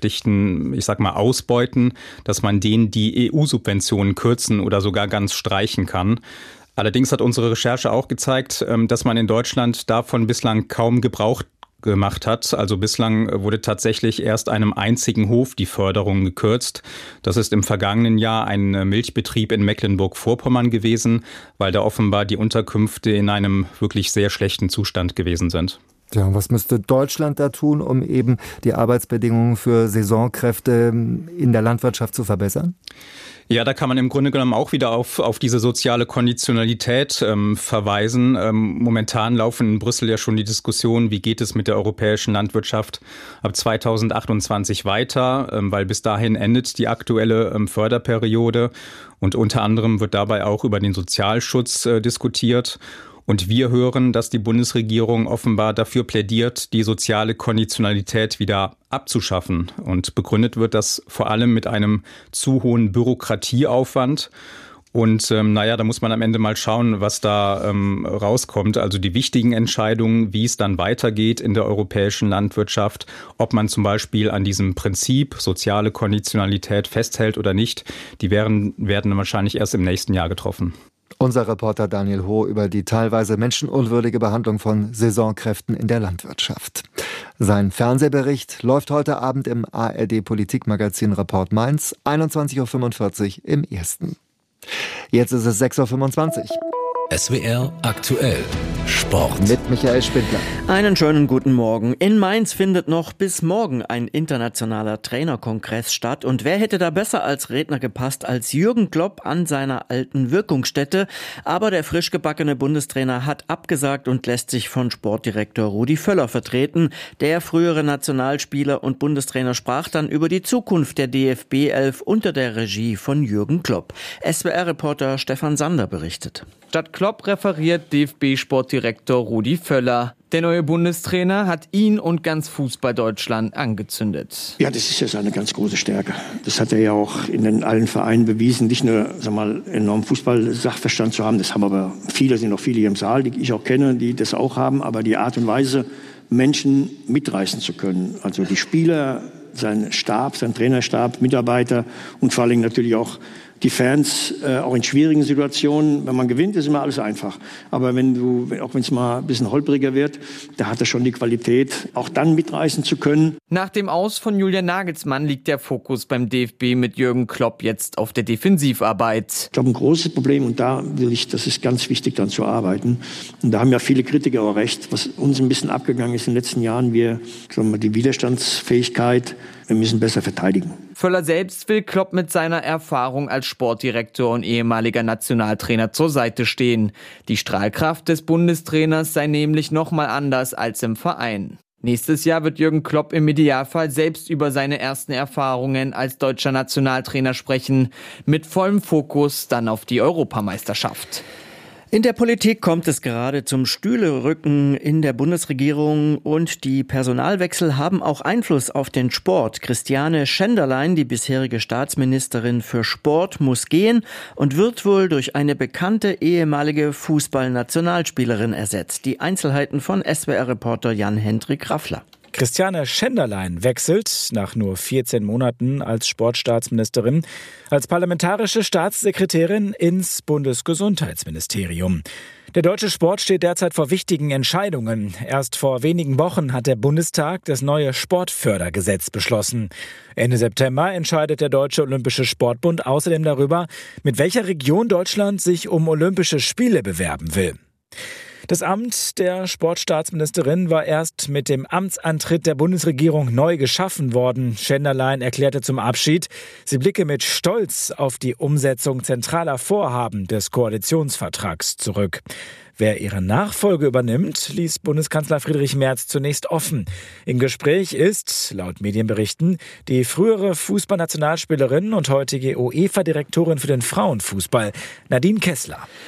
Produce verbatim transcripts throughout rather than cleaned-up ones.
Beschäftigten, ich sag mal, ausbeuten, dass man denen die E U-Subventionen kürzen oder sogar ganz streichen kann. Allerdings hat unsere Recherche auch gezeigt, dass man in Deutschland davon bislang kaum Gebrauch gemacht hat. Also bislang wurde tatsächlich erst einem einzigen Hof die Förderung gekürzt. Das ist im vergangenen Jahr ein Milchbetrieb in Mecklenburg-Vorpommern gewesen, weil da offenbar die Unterkünfte in einem wirklich sehr schlechten Zustand gewesen sind. Ja, und was müsste Deutschland da tun, um eben die Arbeitsbedingungen für Saisonkräfte in der Landwirtschaft zu verbessern? Ja, da kann man im Grunde genommen auch wieder auf, auf diese soziale Konditionalität ähm, verweisen. Ähm, momentan laufen in Brüssel ja schon die Diskussionen, wie geht es mit der europäischen Landwirtschaft ab zweitausendachtundzwanzig weiter, ähm, weil bis dahin endet die aktuelle ähm, Förderperiode und unter anderem wird dabei auch über den Sozialschutz äh, diskutiert. Und wir hören, dass die Bundesregierung offenbar dafür plädiert, die soziale Konditionalität wieder abzuschaffen. Und begründet wird das vor allem mit einem zu hohen Bürokratieaufwand. Und ähm, naja, da muss man am Ende mal schauen, was da ähm, rauskommt. Also die wichtigen Entscheidungen, wie es dann weitergeht in der europäischen Landwirtschaft, ob man zum Beispiel an diesem Prinzip soziale Konditionalität festhält oder nicht, die werden, werden wahrscheinlich erst im nächsten Jahr getroffen. Unser Reporter Daniel Ho über die teilweise menschenunwürdige Behandlung von Saisonkräften in der Landwirtschaft. Sein Fernsehbericht läuft heute Abend im A R D-Politikmagazin Report Mainz, einundzwanzig Uhr fünfundvierzig im Ersten. Jetzt ist es sechs Uhr fünfundzwanzig. S W R aktuell Sport. Mit Michael Spindler. Einen schönen guten Morgen. In Mainz findet noch bis morgen ein internationaler Trainerkongress statt. Und wer hätte da besser als Redner gepasst als Jürgen Klopp an seiner alten Wirkungsstätte? Aber der frisch gebackene Bundestrainer hat abgesagt und lässt sich von Sportdirektor Rudi Völler vertreten. Der frühere Nationalspieler und Bundestrainer sprach dann über die Zukunft der D F B elf unter der Regie von Jürgen Klopp. S W R-Reporter Stefan Sander berichtet. Statt Klopp referiert D F B-Sportdirektor Rudi Völler. Der neue Bundestrainer hat ihn und ganz Fußball-Deutschland angezündet. Ja, das ist ja seine ganz große Stärke. Das hat er ja auch in den allen Vereinen bewiesen. Nicht nur, sag mal, enormen Fußball-Sachverstand zu haben, das haben aber viele, sind noch viele hier im Saal, die ich auch kenne, die das auch haben. Aber die Art und Weise, Menschen mitreißen zu können. Also die Spieler, sein Stab, sein Trainerstab, Mitarbeiter und vor allem natürlich auch die Fans, äh, auch in schwierigen Situationen. Wenn man gewinnt, ist immer alles einfach. Aber wenn du, auch wenn es mal ein bisschen holpriger wird, da hat er schon die Qualität, auch dann mitreißen zu können. Nach dem Aus von Julian Nagelsmann liegt der Fokus beim D F B mit Jürgen Klopp jetzt auf der Defensivarbeit. Ich glaube, ein großes Problem, und da will ich, das ist ganz wichtig, dann zu arbeiten. Und da haben ja viele Kritiker auch recht, was uns ein bisschen abgegangen ist in den letzten Jahren, wir, sagen wir, die Widerstandsfähigkeit, wir müssen besser verteidigen. Völler selbst will Klopp mit seiner Erfahrung als Sportdirektor und ehemaliger Nationaltrainer zur Seite stehen. Die Strahlkraft des Bundestrainers sei nämlich nochmal anders als im Verein. Nächstes Jahr wird Jürgen Klopp im Idealfall selbst über seine ersten Erfahrungen als deutscher Nationaltrainer sprechen, mit vollem Fokus dann auf die Europameisterschaft. In der Politik kommt es gerade zum Stühlerücken in der Bundesregierung und die Personalwechsel haben auch Einfluss auf den Sport. Christiane Schenderlein, die bisherige Staatsministerin für Sport, muss gehen und wird wohl durch eine bekannte ehemalige Fußballnationalspielerin ersetzt. Die Einzelheiten von S W R-Reporter Jan-Hendrik Raffler. Christiane Schenderlein wechselt nach nur vierzehn Monaten als Sportstaatsministerin als parlamentarische Staatssekretärin ins Bundesgesundheitsministerium. Der deutsche Sport steht derzeit vor wichtigen Entscheidungen. Erst vor wenigen Wochen hat der Bundestag das neue Sportfördergesetz beschlossen. Ende September entscheidet der Deutsche Olympische Sportbund außerdem darüber, mit welcher Region Deutschland sich um Olympische Spiele bewerben will. Das Amt der Sportstaatsministerin war erst mit dem Amtsantritt der Bundesregierung neu geschaffen worden. Schenderlein erklärte zum Abschied, sie blicke mit Stolz auf die Umsetzung zentraler Vorhaben des Koalitionsvertrags zurück. Wer ihre Nachfolge übernimmt, ließ Bundeskanzler Friedrich Merz zunächst offen. Im Gespräch ist, laut Medienberichten, die frühere Fußballnationalspielerin und heutige UEFA-Direktorin für den Frauenfußball, Nadine Kessler.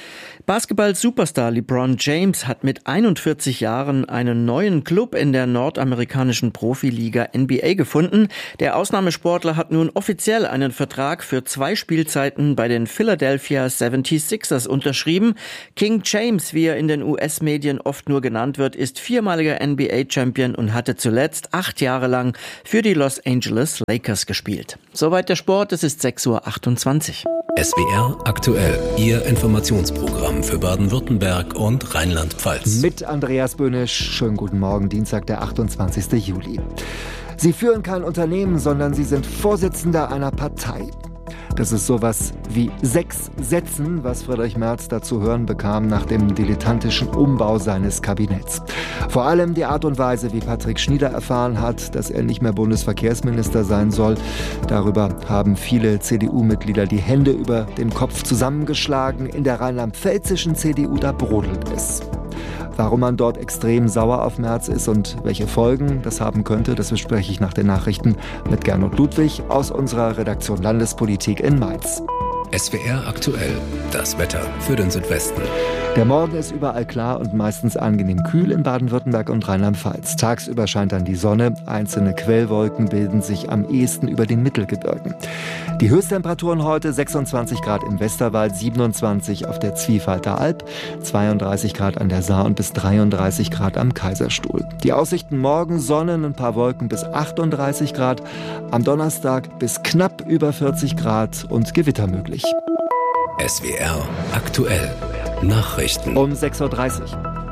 Basketball-Superstar LeBron James hat mit einundvierzig Jahren einen neuen Club in der nordamerikanischen Profiliga N B A gefunden. Der Ausnahmesportler hat nun offiziell einen Vertrag für zwei Spielzeiten bei den Philadelphia seventy-sixers unterschrieben. King James, wie er in den U S-Medien oft nur genannt wird, ist viermaliger N B A-Champion und hatte zuletzt acht Jahre lang für die Los Angeles Lakers gespielt. Soweit der Sport, es ist sechs Uhr achtundzwanzig. S W R aktuell, Ihr Informationsprogramm für Baden-Württemberg und Rheinland-Pfalz. Mit Andreas Böhnisch. Schönen guten Morgen, Dienstag, der achtundzwanzigsten Juli. Sie führen kein Unternehmen, sondern Sie sind Vorsitzender einer Partei. Das ist sowas wie sechs Sätzen, was Friedrich Merz da zu hören bekam nach dem dilettantischen Umbau seines Kabinetts. Vor allem die Art und Weise, wie Patrick Schnieder erfahren hat, dass er nicht mehr Bundesverkehrsminister sein soll. Darüber haben viele C D U-Mitglieder die Hände über dem Kopf zusammengeschlagen. In der rheinland-pfälzischen C D U, da brodelt es. Warum man dort extrem sauer auf Merz ist und welche Folgen das haben könnte, das bespreche ich nach den Nachrichten mit Gernot Ludwig aus unserer Redaktion Landespolitik in Mainz. S W R aktuell, das Wetter für den Südwesten. Der Morgen ist überall klar und meistens angenehm kühl in Baden-Württemberg und Rheinland-Pfalz. Tagsüber scheint dann die Sonne. Einzelne Quellwolken bilden sich am ehesten über den Mittelgebirgen. Die Höchsttemperaturen heute sechsundzwanzig Grad im Westerwald, siebenundzwanzig auf der Zwiefalter Alb, zweiunddreißig Grad an der Saar und bis dreiunddreißig Grad am Kaiserstuhl. Die Aussichten morgen: Sonne, ein paar Wolken bis achtunddreißig Grad. Am Donnerstag bis knapp über vierzig Grad und Gewitter möglich. S W R aktuell. Nachrichten. Um sechs Uhr dreißig.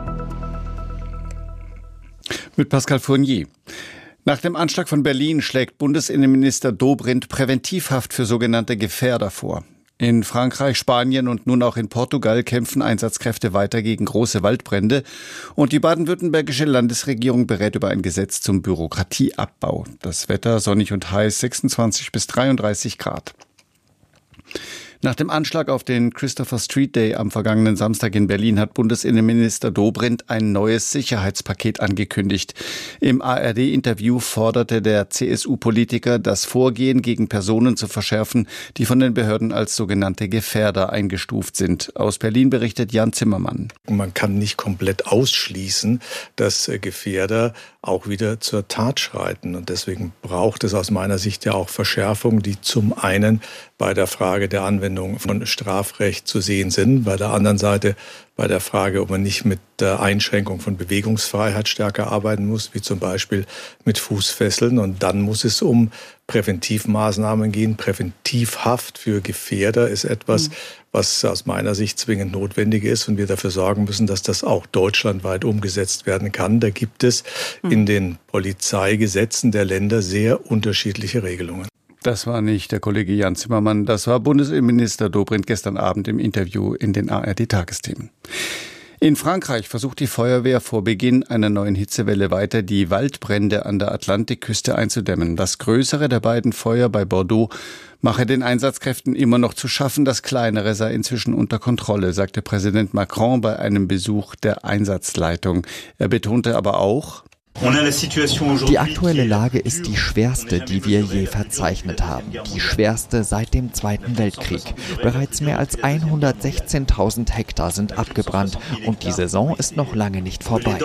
Mit Pascal Fournier. Nach dem Anschlag von Berlin schlägt Bundesinnenminister Dobrindt Präventivhaft für sogenannte Gefährder vor. In Frankreich, Spanien und nun auch in Portugal kämpfen Einsatzkräfte weiter gegen große Waldbrände. Und die baden-württembergische Landesregierung berät über ein Gesetz zum Bürokratieabbau. Das Wetter sonnig und heiß, sechsundzwanzig bis dreiunddreißig Grad. Nach dem Anschlag auf den Christopher Street Day am vergangenen Samstag in Berlin hat Bundesinnenminister Dobrindt ein neues Sicherheitspaket angekündigt. Im A R D-Interview forderte der C S U-Politiker, das Vorgehen gegen Personen zu verschärfen, die von den Behörden als sogenannte Gefährder eingestuft sind. Aus Berlin berichtet Jan Zimmermann. Man kann nicht komplett ausschließen, dass Gefährder auch wieder zur Tat schreiten. Und deswegen braucht es aus meiner Sicht ja auch Verschärfungen, die zum einen bei der Frage der Anwendung von Strafrecht zu sehen sind, bei der anderen Seite bei der Frage, ob man nicht mit der Einschränkung von Bewegungsfreiheit stärker arbeiten muss, wie zum Beispiel mit Fußfesseln. Und dann muss es um Präventivmaßnahmen gehen. Präventivhaft für Gefährder ist etwas, mhm. was aus meiner Sicht zwingend notwendig ist und wir dafür sorgen müssen, dass das auch deutschlandweit umgesetzt werden kann. Da gibt es mhm. in den Polizeigesetzen der Länder sehr unterschiedliche Regelungen. Das war nicht der Kollege Jan Zimmermann, das war Bundesinnenminister Dobrindt gestern Abend im Interview in den A R D-Tagesthemen. In Frankreich versucht die Feuerwehr vor Beginn einer neuen Hitzewelle weiter, die Waldbrände an der Atlantikküste einzudämmen. Das größere der beiden Feuer bei Bordeaux mache den Einsatzkräften immer noch zu schaffen. Das kleinere sei inzwischen unter Kontrolle, sagte Präsident Macron bei einem Besuch der Einsatzleitung. Er betonte aber auch: Die aktuelle Lage ist die schwerste, die wir je verzeichnet haben. Die schwerste seit dem Zweiten Weltkrieg. Bereits mehr als hundertsechzehntausend Hektar sind abgebrannt und die Saison ist noch lange nicht vorbei.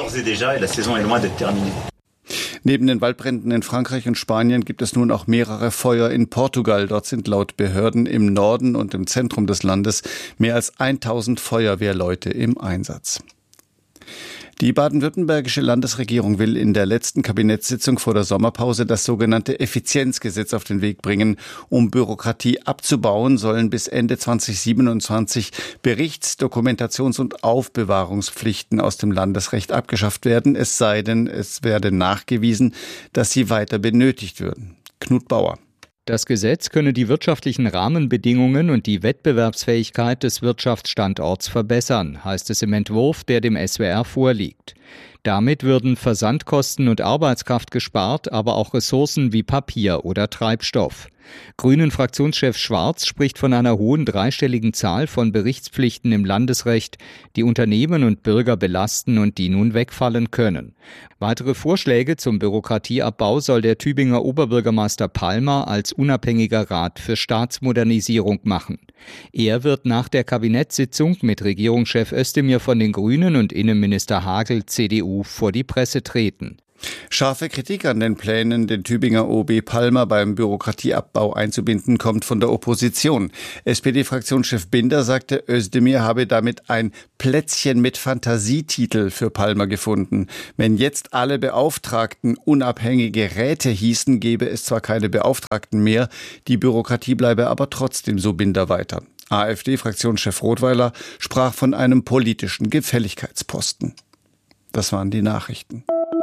Neben den Waldbränden in Frankreich und Spanien gibt es nun auch mehrere Feuer in Portugal. Dort sind laut Behörden im Norden und im Zentrum des Landes mehr als tausend Feuerwehrleute im Einsatz. Die baden-württembergische Landesregierung will in der letzten Kabinettssitzung vor der Sommerpause das sogenannte Effizienzgesetz auf den Weg bringen. Um Bürokratie abzubauen, sollen bis Ende zweitausendsiebenundzwanzig Berichts-, Dokumentations- und Aufbewahrungspflichten aus dem Landesrecht abgeschafft werden, es sei denn, es werde nachgewiesen, dass sie weiter benötigt würden. Knut Bauer. Das Gesetz könne die wirtschaftlichen Rahmenbedingungen und die Wettbewerbsfähigkeit des Wirtschaftsstandorts verbessern, heißt es im Entwurf, der dem S W R vorliegt. Damit würden Versandkosten und Arbeitskraft gespart, aber auch Ressourcen wie Papier oder Treibstoff. Grünen-Fraktionschef Schwarz spricht von einer hohen dreistelligen Zahl von Berichtspflichten im Landesrecht, die Unternehmen und Bürger belasten und die nun wegfallen können. Weitere Vorschläge zum Bürokratieabbau soll der Tübinger Oberbürgermeister Palmer als unabhängiger Rat für Staatsmodernisierung machen. Er wird nach der Kabinettssitzung mit Regierungschef Özdemir von den Grünen und Innenminister Hagel C D U vor die Presse treten. Scharfe Kritik an den Plänen, den Tübinger O B Palmer beim Bürokratieabbau einzubinden, kommt von der Opposition. S P D-Fraktionschef Binder sagte, Özdemir habe damit ein Plätzchen mit Fantasietitel für Palmer gefunden. Wenn jetzt alle Beauftragten unabhängige Räte hießen, gäbe es zwar keine Beauftragten mehr, die Bürokratie bleibe aber trotzdem, so Binder weiter. AfD-Fraktionschef Rothweiler sprach von einem politischen Gefälligkeitsposten. Das waren die Nachrichten.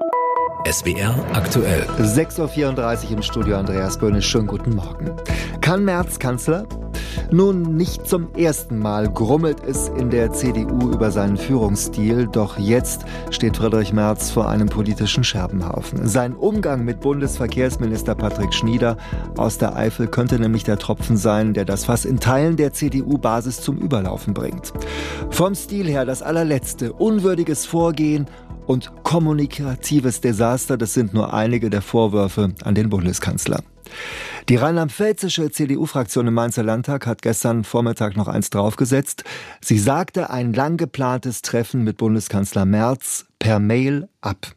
S W R aktuell. sechs Uhr vierunddreißig im Studio, Andreas Böhnisch. Schönen guten Morgen. Kann Merz Kanzler? Nun, nicht zum ersten Mal grummelt es in der C D U über seinen Führungsstil. Doch jetzt steht Friedrich Merz vor einem politischen Scherbenhaufen. Sein Umgang mit Bundesverkehrsminister Patrick Schnieder aus der Eifel könnte nämlich der Tropfen sein, der das Fass in Teilen der C D U-Basis zum Überlaufen bringt. Vom Stil her das allerletzte, unwürdiges Vorgehen und kommunikatives Desaster, das sind nur einige der Vorwürfe an den Bundeskanzler. Die rheinland-pfälzische C D U-Fraktion im Mainzer Landtag hat gestern Vormittag noch eins draufgesetzt. Sie sagte ein lang geplantes Treffen mit Bundeskanzler Merz per Mail ab.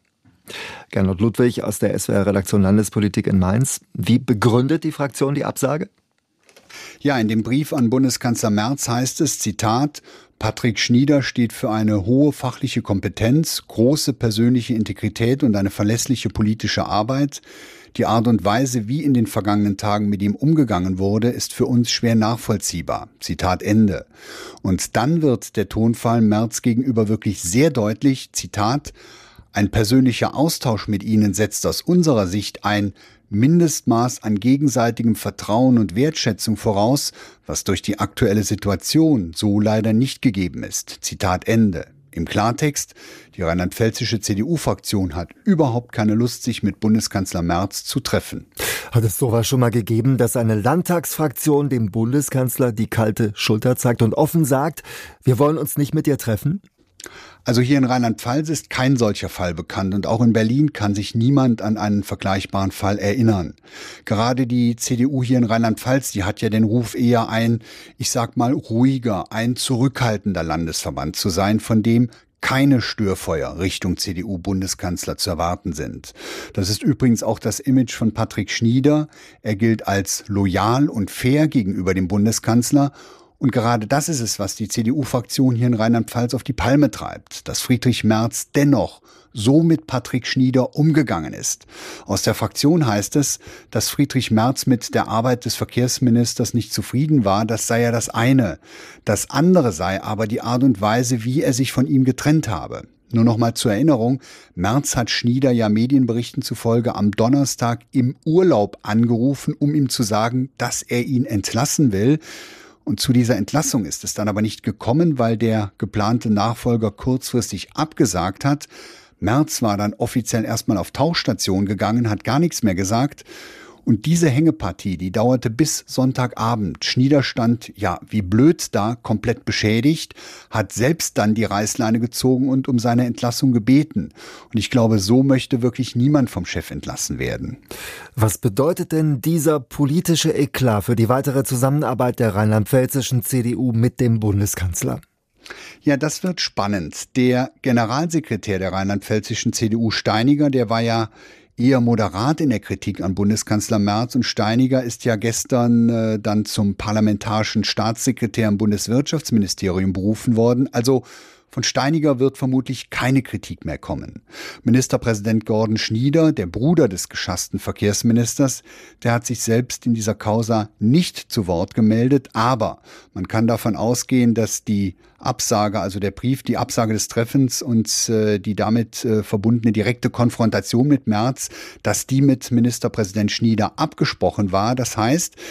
Gernot Ludwig aus der S W R-Redaktion Landespolitik in Mainz. Wie begründet die Fraktion die Absage? Ja, in dem Brief an Bundeskanzler Merz heißt es, Zitat, Patrick Schnieder steht für eine hohe fachliche Kompetenz, große persönliche Integrität und eine verlässliche politische Arbeit. Die Art und Weise, wie in den vergangenen Tagen mit ihm umgegangen wurde, ist für uns schwer nachvollziehbar. Zitat Ende. Und dann wird der Tonfall Merz gegenüber wirklich sehr deutlich. Zitat, ein persönlicher Austausch mit Ihnen setzt aus unserer Sicht ein Mindestmaß an gegenseitigem Vertrauen und Wertschätzung voraus, was durch die aktuelle Situation so leider nicht gegeben ist. Zitat Ende. Im Klartext, die rheinland-pfälzische C D U-Fraktion hat überhaupt keine Lust, sich mit Bundeskanzler Merz zu treffen. Hat es sowas schon mal gegeben, dass eine Landtagsfraktion dem Bundeskanzler die kalte Schulter zeigt und offen sagt, wir wollen uns nicht mit dir treffen? Also hier in Rheinland-Pfalz ist kein solcher Fall bekannt und auch in Berlin kann sich niemand an einen vergleichbaren Fall erinnern. Gerade die C D U hier in Rheinland-Pfalz, die hat ja den Ruf eher ein, ich sag mal ruhiger, ein zurückhaltender Landesverband zu sein, von dem keine Störfeuer Richtung C D U-Bundeskanzler zu erwarten sind. Das ist übrigens auch das Image von Patrick Schnieder. Er gilt als loyal und fair gegenüber dem Bundeskanzler. Und gerade das ist es, was die C D U-Fraktion hier in Rheinland-Pfalz auf die Palme treibt, dass Friedrich Merz dennoch so mit Patrick Schnieder umgegangen ist. Aus der Fraktion heißt es, dass Friedrich Merz mit der Arbeit des Verkehrsministers nicht zufrieden war. Das sei ja das eine. Das andere sei aber die Art und Weise, wie er sich von ihm getrennt habe. Nur noch mal zur Erinnerung, Merz hat Schnieder ja Medienberichten zufolge am Donnerstag im Urlaub angerufen, um ihm zu sagen, dass er ihn entlassen will. Und zu dieser Entlassung ist es dann aber nicht gekommen, weil der geplante Nachfolger kurzfristig abgesagt hat. Merz war dann offiziell erstmal auf Tauchstation gegangen, hat gar nichts mehr gesagt. Und diese Hängepartie, die dauerte bis Sonntagabend. Schnieder stand, ja, wie blöd da, komplett beschädigt, hat selbst dann die Reißleine gezogen und um seine Entlassung gebeten. Und ich glaube, so möchte wirklich niemand vom Chef entlassen werden. Was bedeutet denn dieser politische Eklat für die weitere Zusammenarbeit der rheinland-pfälzischen C D U mit dem Bundeskanzler? Ja, das wird spannend. Der Generalsekretär der rheinland-pfälzischen C D U, Steiniger, der war ja eher moderat in der Kritik an Bundeskanzler Merz, und Steiniger ist ja gestern äh, dann zum parlamentarischen Staatssekretär im Bundeswirtschaftsministerium berufen worden. Also von Steiniger wird vermutlich keine Kritik mehr kommen. Ministerpräsident Gordon Schnieder, der Bruder des geschassten Verkehrsministers, der hat sich selbst in dieser Causa nicht zu Wort gemeldet, aber man kann davon ausgehen, dass die Absage, also der Brief, die Absage des Treffens und äh, die damit äh, verbundene direkte Konfrontation mit Merz, dass die mit Ministerpräsident Schnieder abgesprochen war. Das heißt,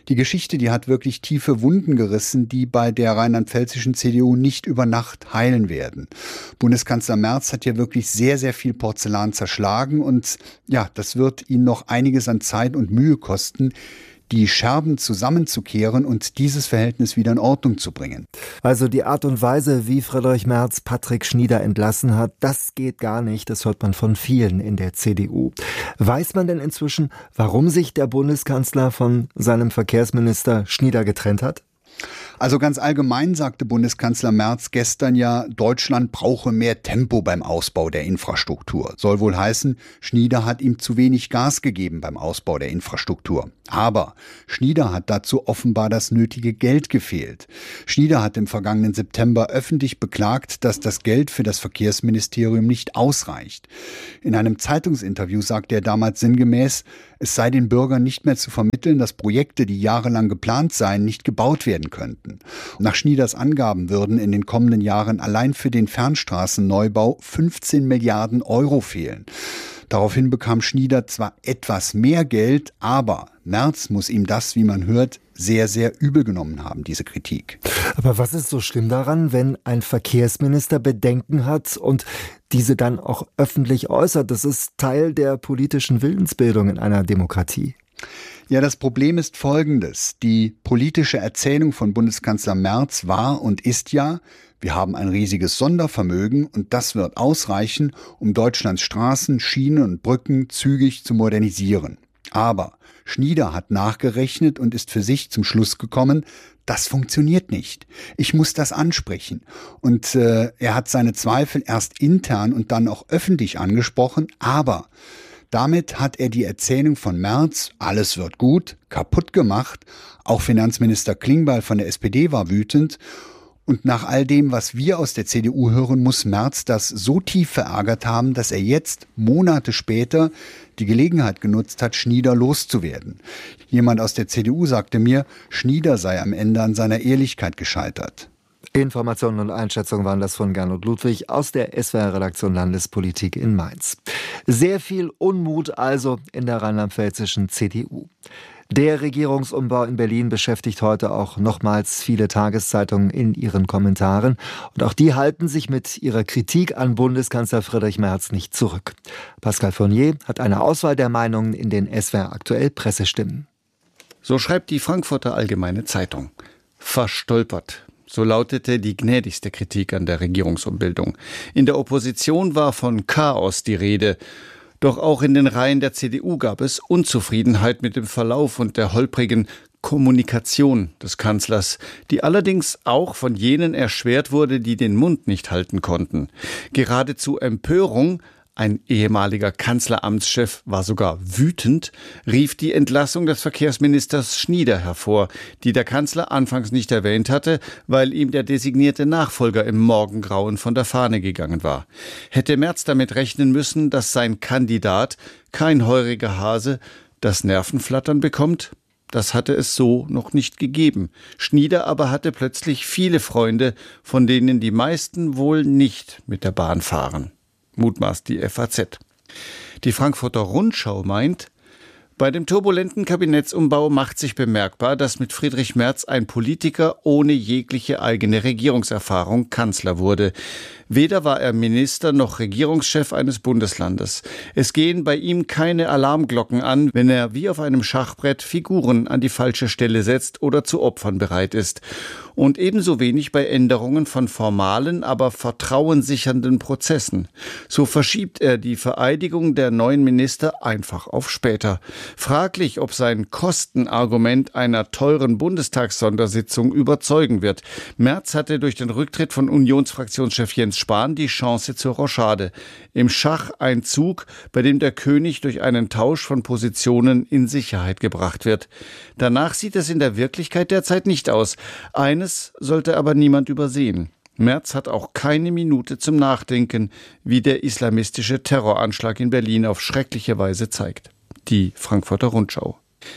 Die Geschichte, die hat wirklich tiefe Wunden gerissen, die bei der rheinland-pfälzischen C D U nicht über Nacht heilen werden. Bundeskanzler Merz hat ja wirklich sehr, sehr viel Porzellan zerschlagen und ja, das wird ihn noch einiges an Zeit und Mühe kosten, die Scherben zusammenzukehren und dieses Verhältnis wieder in Ordnung zu bringen. Also die Art und Weise, wie Friedrich Merz Patrick Schnieder entlassen hat, das geht gar nicht. Das hört man von vielen in der C D U. Weiß man denn inzwischen, warum sich der Bundeskanzler von seinem Verkehrsminister Schnieder getrennt hat? Also ganz allgemein sagte Bundeskanzler Merz gestern ja, Deutschland brauche mehr Tempo beim Ausbau der Infrastruktur. Soll wohl heißen, Schnieder hat ihm zu wenig Gas gegeben beim Ausbau der Infrastruktur. Aber Schnieder hat dazu offenbar das nötige Geld gefehlt. Schnieder hat im vergangenen September öffentlich beklagt, dass das Geld für das Verkehrsministerium nicht ausreicht. In einem Zeitungsinterview sagte er damals sinngemäß, es sei den Bürgern nicht mehr zu vermitteln, dass Projekte, die jahrelang geplant seien, nicht gebaut werden könnten. Nach Schnieders Angaben würden in den kommenden Jahren allein für den Fernstraßenneubau fünfzehn Milliarden Euro fehlen. Daraufhin bekam Schnieder zwar etwas mehr Geld, aber Merz muss ihm das, wie man hört, sehr, sehr übel genommen haben, diese Kritik. Aber was ist so schlimm daran, wenn ein Verkehrsminister Bedenken hat und diese dann auch öffentlich äußert? Das ist Teil der politischen Willensbildung in einer Demokratie. Ja, das Problem ist folgendes. Die politische Erzählung von Bundeskanzler Merz war und ist ja, wir haben ein riesiges Sondervermögen und das wird ausreichen, um Deutschlands Straßen, Schienen und Brücken zügig zu modernisieren. Aber Schnieder hat nachgerechnet und ist für sich zum Schluss gekommen, das funktioniert nicht. Ich muss das ansprechen. Und äh, er hat seine Zweifel erst intern und dann auch öffentlich angesprochen, aber damit hat er die Erzählung von Merz, alles wird gut, kaputt gemacht. Auch Finanzminister Klingbeil von der S P D war wütend. Und nach all dem, was wir aus der C D U hören, muss Merz das so tief verärgert haben, dass er jetzt, Monate später, die Gelegenheit genutzt hat, Schnieder loszuwerden. Jemand aus der C D U sagte mir, Schnieder sei am Ende an seiner Ehrlichkeit gescheitert. Informationen und Einschätzungen waren das von Gernot Ludwig aus der S W R-Redaktion Landespolitik in Mainz. Sehr viel Unmut also in der rheinland-pfälzischen C D U. Der Regierungsumbau in Berlin beschäftigt heute auch nochmals viele Tageszeitungen in ihren Kommentaren. Und auch die halten sich mit ihrer Kritik an Bundeskanzler Friedrich Merz nicht zurück. Pascal Fournier hat eine Auswahl der Meinungen in den S W R aktuell Pressestimmen. So schreibt die Frankfurter Allgemeine Zeitung. Verstolpert. So lautete die gnädigste Kritik an der Regierungsumbildung. In der Opposition war von Chaos die Rede. Doch auch in den Reihen der C D U gab es Unzufriedenheit mit dem Verlauf und der holprigen Kommunikation des Kanzlers, die allerdings auch von jenen erschwert wurde, die den Mund nicht halten konnten. Geradezu Empörung, ein ehemaliger Kanzleramtschef war sogar wütend, rief die Entlassung des Verkehrsministers Schnieder hervor, die der Kanzler anfangs nicht erwähnt hatte, weil ihm der designierte Nachfolger im Morgengrauen von der Fahne gegangen war. Hätte Merz damit rechnen müssen, dass sein Kandidat, kein heuriger Hase, das Nervenflattern bekommt? Das hatte es so noch nicht gegeben. Schnieder aber hatte plötzlich viele Freunde, von denen die meisten wohl nicht mit der Bahn fahren. Mutmaßt die F A Z. Die Frankfurter Rundschau meint, bei dem turbulenten Kabinettsumbau macht sich bemerkbar, dass mit Friedrich Merz ein Politiker ohne jegliche eigene Regierungserfahrung Kanzler wurde. Weder war er Minister noch Regierungschef eines Bundeslandes. Es gehen bei ihm keine Alarmglocken an, wenn er wie auf einem Schachbrett Figuren an die falsche Stelle setzt oder zu Opfern bereit ist. Und ebenso wenig bei Änderungen von formalen, aber vertrauenssichernden Prozessen. So verschiebt er die Vereidigung der neuen Minister einfach auf später. Fraglich, ob sein Kostenargument einer teuren Bundestagssondersitzung überzeugen wird. Merz hatte durch den Rücktritt von Unionsfraktionschef Jens Spahn die Chance zur Rochade. Im Schach ein Zug, bei dem der König durch einen Tausch von Positionen in Sicherheit gebracht wird. Danach sieht es in der Wirklichkeit derzeit nicht aus. Eines sollte aber niemand übersehen. Merz hat auch keine Minute zum Nachdenken, wie der islamistische Terroranschlag in Berlin auf schreckliche Weise zeigt. Die Frankfurter Rundschau.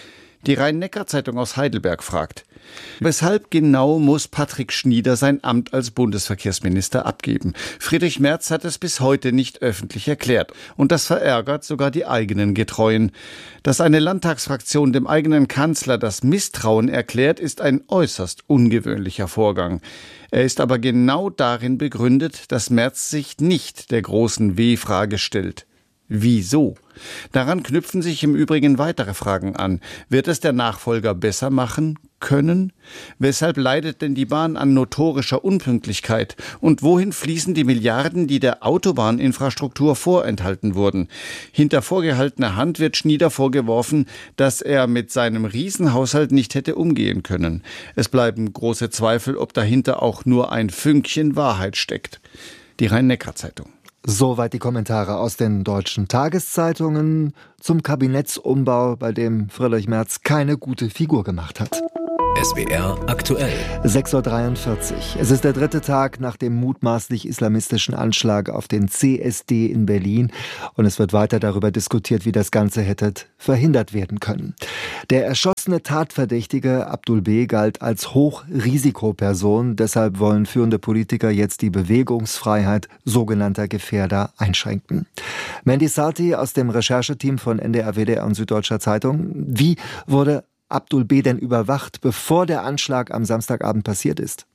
Die Rhein-Neckar-Zeitung aus Heidelberg fragt: Weshalb genau muss Patrick Schnieder sein Amt als Bundesverkehrsminister abgeben? Friedrich Merz hat es bis heute nicht öffentlich erklärt. Und das verärgert sogar die eigenen Getreuen. Dass eine Landtagsfraktion dem eigenen Kanzler das Misstrauen erklärt, ist ein äußerst ungewöhnlicher Vorgang. Er ist aber genau darin begründet, dass Merz sich nicht der großen W-Frage stellt. Wieso? Daran knüpfen sich im Übrigen weitere Fragen an. Wird es der Nachfolger besser machen können? Weshalb leidet denn die Bahn an notorischer Unpünktlichkeit? Und wohin fließen die Milliarden, die der Autobahninfrastruktur vorenthalten wurden? Hinter vorgehaltener Hand wird Schnieder vorgeworfen, dass er mit seinem Riesenhaushalt nicht hätte umgehen können. Es bleiben große Zweifel, ob dahinter auch nur ein Fünkchen Wahrheit steckt. Die Rhein-Neckar-Zeitung. Soweit die Kommentare aus den deutschen Tageszeitungen zum Kabinettsumbau, bei dem Friedrich Merz keine gute Figur gemacht hat. S W R aktuell. sechs Uhr dreiundvierzig. Es ist der dritte Tag nach dem mutmaßlich islamistischen Anschlag auf den C S D in Berlin und es wird weiter darüber diskutiert, wie das Ganze hätte verhindert werden können. Der erschossene Tatverdächtige Abdul B. galt als Hochrisikoperson, deshalb wollen führende Politiker jetzt die Bewegungsfreiheit sogenannter Gefährder einschränken. Mandy Sarti aus dem Rechercheteam von N D R, W D R und Süddeutscher Zeitung. Wie wurde Abdul B. denn überwacht, bevor der Anschlag am Samstagabend passiert ist?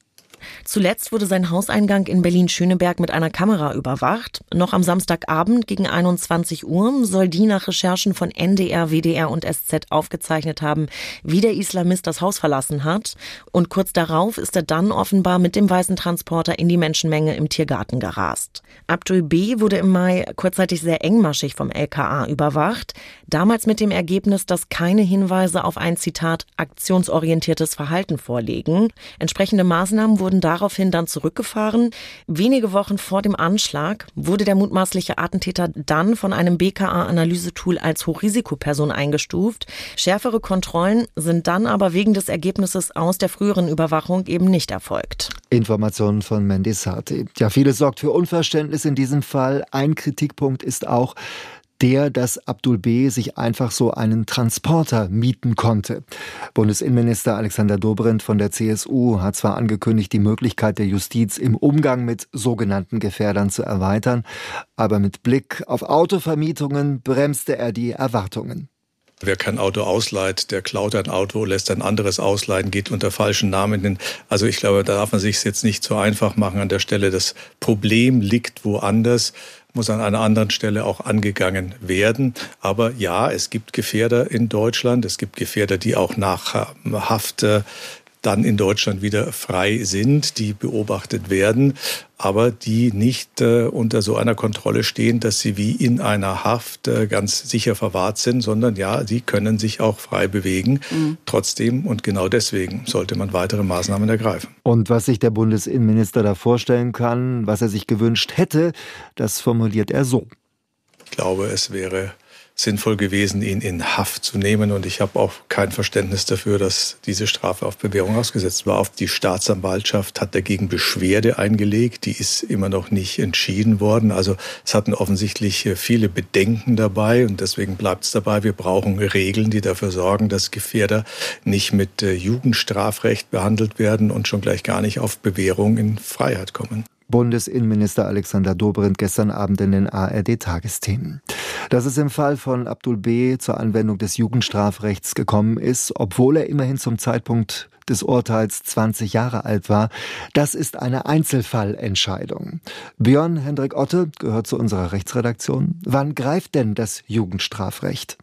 Zuletzt wurde sein Hauseingang in Berlin-Schöneberg mit einer Kamera überwacht. Noch am Samstagabend gegen einundzwanzig Uhr soll die nach Recherchen von N D R, W D R und S Z aufgezeichnet haben, wie der Islamist das Haus verlassen hat. Und kurz darauf ist er dann offenbar mit dem weißen Transporter in die Menschenmenge im Tiergarten gerast. Abdul B. wurde im Mai kurzzeitig sehr engmaschig vom L K A überwacht. Damals mit dem Ergebnis, dass keine Hinweise auf ein, Zitat, aktionsorientiertes Verhalten vorliegen. Entsprechende Maßnahmen wurden daraufhin dann zurückgefahren. Wenige Wochen vor dem Anschlag wurde der mutmaßliche Attentäter dann von einem B K A-Analysetool als Hochrisikoperson eingestuft. Schärfere Kontrollen sind dann aber wegen des Ergebnisses aus der früheren Überwachung eben nicht erfolgt. Informationen von Mandy Sarti. Ja, vieles sorgt für Unverständnis in diesem Fall. Ein Kritikpunkt ist auch der, dass Abdul B. sich einfach so einen Transporter mieten konnte. Bundesinnenminister Alexander Dobrindt von der C S U hat zwar angekündigt, die Möglichkeit der Justiz im Umgang mit sogenannten Gefährdern zu erweitern, aber mit Blick auf Autovermietungen bremste er die Erwartungen. Wer kein Auto ausleiht, der klaut ein Auto, lässt ein anderes ausleihen, geht unter falschen Namen hin. Also ich glaube, da darf man sich jetzt nicht so einfach machen an der Stelle. Das Problem liegt woanders, muss an einer anderen Stelle auch angegangen werden. Aber ja, es gibt Gefährder in Deutschland. Es gibt Gefährder, die auch nach Haft dann in Deutschland wieder frei sind, die beobachtet werden, aber die nicht äh, unter so einer Kontrolle stehen, dass sie wie in einer Haft äh, ganz sicher verwahrt sind, sondern ja, sie können sich auch frei bewegen. Mhm. Trotzdem und genau deswegen sollte man weitere Maßnahmen ergreifen. Und was sich der Bundesinnenminister da vorstellen kann, was er sich gewünscht hätte, das formuliert er so. Ich glaube, es wäre sinnvoll gewesen, ihn in Haft zu nehmen. Und ich habe auch kein Verständnis dafür, dass diese Strafe auf Bewährung ausgesetzt war. Auf die Staatsanwaltschaft hat dagegen Beschwerde eingelegt. Die ist immer noch nicht entschieden worden. Also es hatten offensichtlich viele Bedenken dabei. Und deswegen bleibt es dabei, wir brauchen Regeln, die dafür sorgen, dass Gefährder nicht mit Jugendstrafrecht behandelt werden und schon gleich gar nicht auf Bewährung in Freiheit kommen. Bundesinnenminister Alexander Dobrindt gestern Abend in den A R D-Tagesthemen. Dass es im Fall von Abdul B. zur Anwendung des Jugendstrafrechts gekommen ist, obwohl er immerhin zum Zeitpunkt des Urteils zwanzig Jahre alt war, das ist eine Einzelfallentscheidung. Björn Hendrik Otte gehört zu unserer Rechtsredaktion. Wann greift denn das Jugendstrafrecht?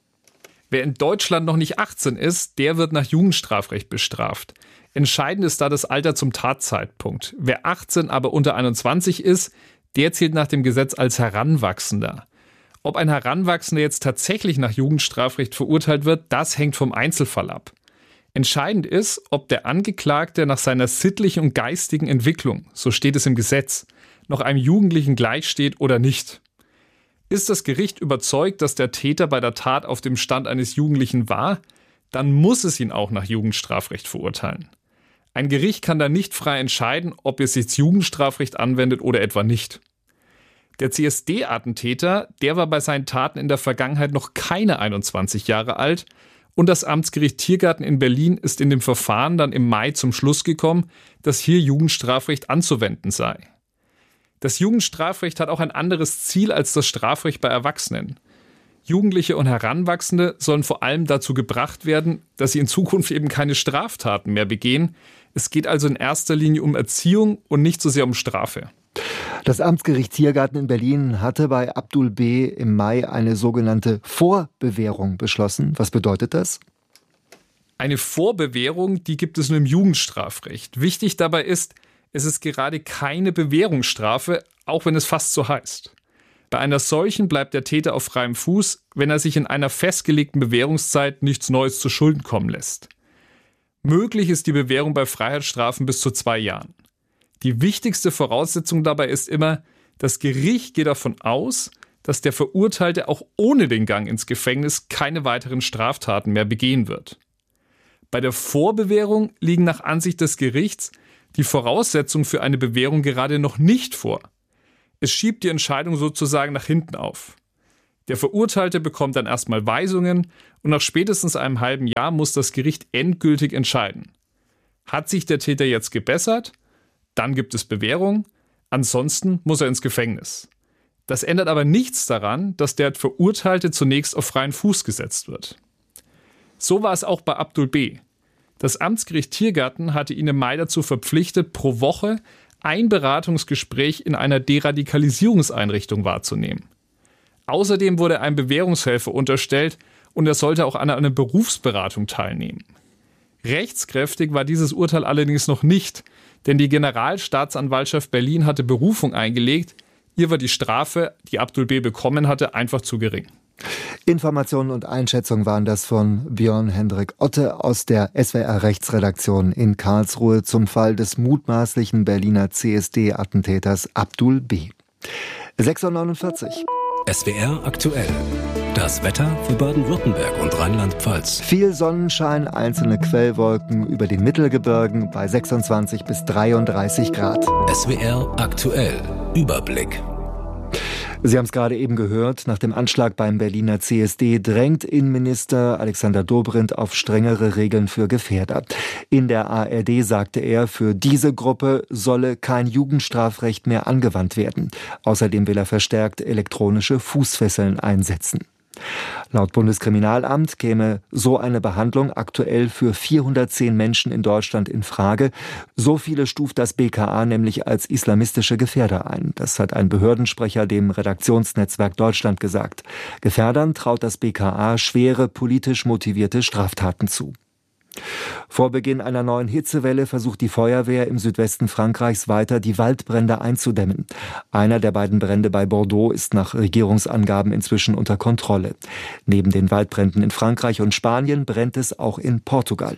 Wer in Deutschland noch nicht achtzehn ist, der wird nach Jugendstrafrecht bestraft. Entscheidend ist da das Alter zum Tatzeitpunkt. Wer achtzehn, aber unter einundzwanzig ist, der zählt nach dem Gesetz als Heranwachsender. Ob ein Heranwachsender jetzt tatsächlich nach Jugendstrafrecht verurteilt wird, das hängt vom Einzelfall ab. Entscheidend ist, ob der Angeklagte nach seiner sittlichen und geistigen Entwicklung, so steht es im Gesetz, noch einem Jugendlichen gleichsteht oder nicht. Ist das Gericht überzeugt, dass der Täter bei der Tat auf dem Stand eines Jugendlichen war, dann muss es ihn auch nach Jugendstrafrecht verurteilen. Ein Gericht kann da nicht frei entscheiden, ob es jetzt Jugendstrafrecht anwendet oder etwa nicht. Der C S D-Attentäter, der war bei seinen Taten in der Vergangenheit noch keine einundzwanzig Jahre alt Und das Amtsgericht Tiergarten in Berlin ist in dem Verfahren dann im Mai zum Schluss gekommen, dass hier Jugendstrafrecht anzuwenden sei. Das Jugendstrafrecht hat auch ein anderes Ziel als das Strafrecht bei Erwachsenen. Jugendliche und Heranwachsende sollen vor allem dazu gebracht werden, dass sie in Zukunft eben keine Straftaten mehr begehen. Es geht also in erster Linie um Erziehung und nicht so sehr um Strafe. Das Amtsgericht Tiergarten in Berlin hatte bei Abdul B. im Mai eine sogenannte Vorbewährung beschlossen. Was bedeutet das? Eine Vorbewährung, die gibt es nur im Jugendstrafrecht. Wichtig dabei ist, es ist gerade keine Bewährungsstrafe, auch wenn es fast so heißt. Bei einer solchen bleibt der Täter auf freiem Fuß, wenn er sich in einer festgelegten Bewährungszeit nichts Neues zu Schulden kommen lässt. Möglich ist die Bewährung bei Freiheitsstrafen bis zu zwei Jahren. Die wichtigste Voraussetzung dabei ist immer, das Gericht geht davon aus, dass der Verurteilte auch ohne den Gang ins Gefängnis keine weiteren Straftaten mehr begehen wird. Bei der Vorbewährung liegen nach Ansicht des Gerichts die Voraussetzungen für eine Bewährung gerade noch nicht vor. Es schiebt die Entscheidung sozusagen nach hinten auf. Der Verurteilte bekommt dann erstmal Weisungen und nach spätestens einem halben Jahr muss das Gericht endgültig entscheiden. Hat sich der Täter jetzt gebessert? Dann gibt es Bewährung, ansonsten muss er ins Gefängnis. Das ändert aber nichts daran, dass der Verurteilte zunächst auf freien Fuß gesetzt wird. So war es auch bei Abdul B. Das Amtsgericht Tiergarten hatte ihn im Mai dazu verpflichtet, pro Woche ein Beratungsgespräch in einer Deradikalisierungseinrichtung wahrzunehmen. Außerdem wurde ein Bewährungshelfer unterstellt und er sollte auch an einer Berufsberatung teilnehmen. Rechtskräftig war dieses Urteil allerdings noch nicht, denn die Generalstaatsanwaltschaft Berlin hatte Berufung eingelegt. Ihr war die Strafe, die Abdul B. bekommen hatte, einfach zu gering. Informationen und Einschätzungen waren das von Björn Hendrik Otte aus der S W R-Rechtsredaktion in Karlsruhe zum Fall des mutmaßlichen Berliner C S D-Attentäters Abdul B. sechs Uhr neunundvierzig. S W R aktuell. Das Wetter für Baden-Württemberg und Rheinland-Pfalz. Viel Sonnenschein, einzelne Quellwolken über den Mittelgebirgen bei sechsundzwanzig bis dreiunddreißig Grad. S W R aktuell. Überblick. Sie haben es gerade eben gehört, nach dem Anschlag beim Berliner C S D drängt Innenminister Alexander Dobrindt auf strengere Regeln für Gefährder. In der A R D sagte er, für diese Gruppe solle kein Jugendstrafrecht mehr angewandt werden. Außerdem will er verstärkt elektronische Fußfesseln einsetzen. Laut Bundeskriminalamt käme so eine Behandlung aktuell für vierhundertzehn Menschen in Deutschland in Frage. So viele stuft das B K A nämlich als islamistische Gefährder ein. Das hat ein Behördensprecher dem Redaktionsnetzwerk Deutschland gesagt. Gefährdern traut das B K A schwere politisch motivierte Straftaten zu. Vor Beginn einer neuen Hitzewelle versucht die Feuerwehr im Südwesten Frankreichs weiter, die Waldbrände einzudämmen. Einer der beiden Brände bei Bordeaux ist nach Regierungsangaben inzwischen unter Kontrolle. Neben den Waldbränden in Frankreich und Spanien brennt es auch in Portugal.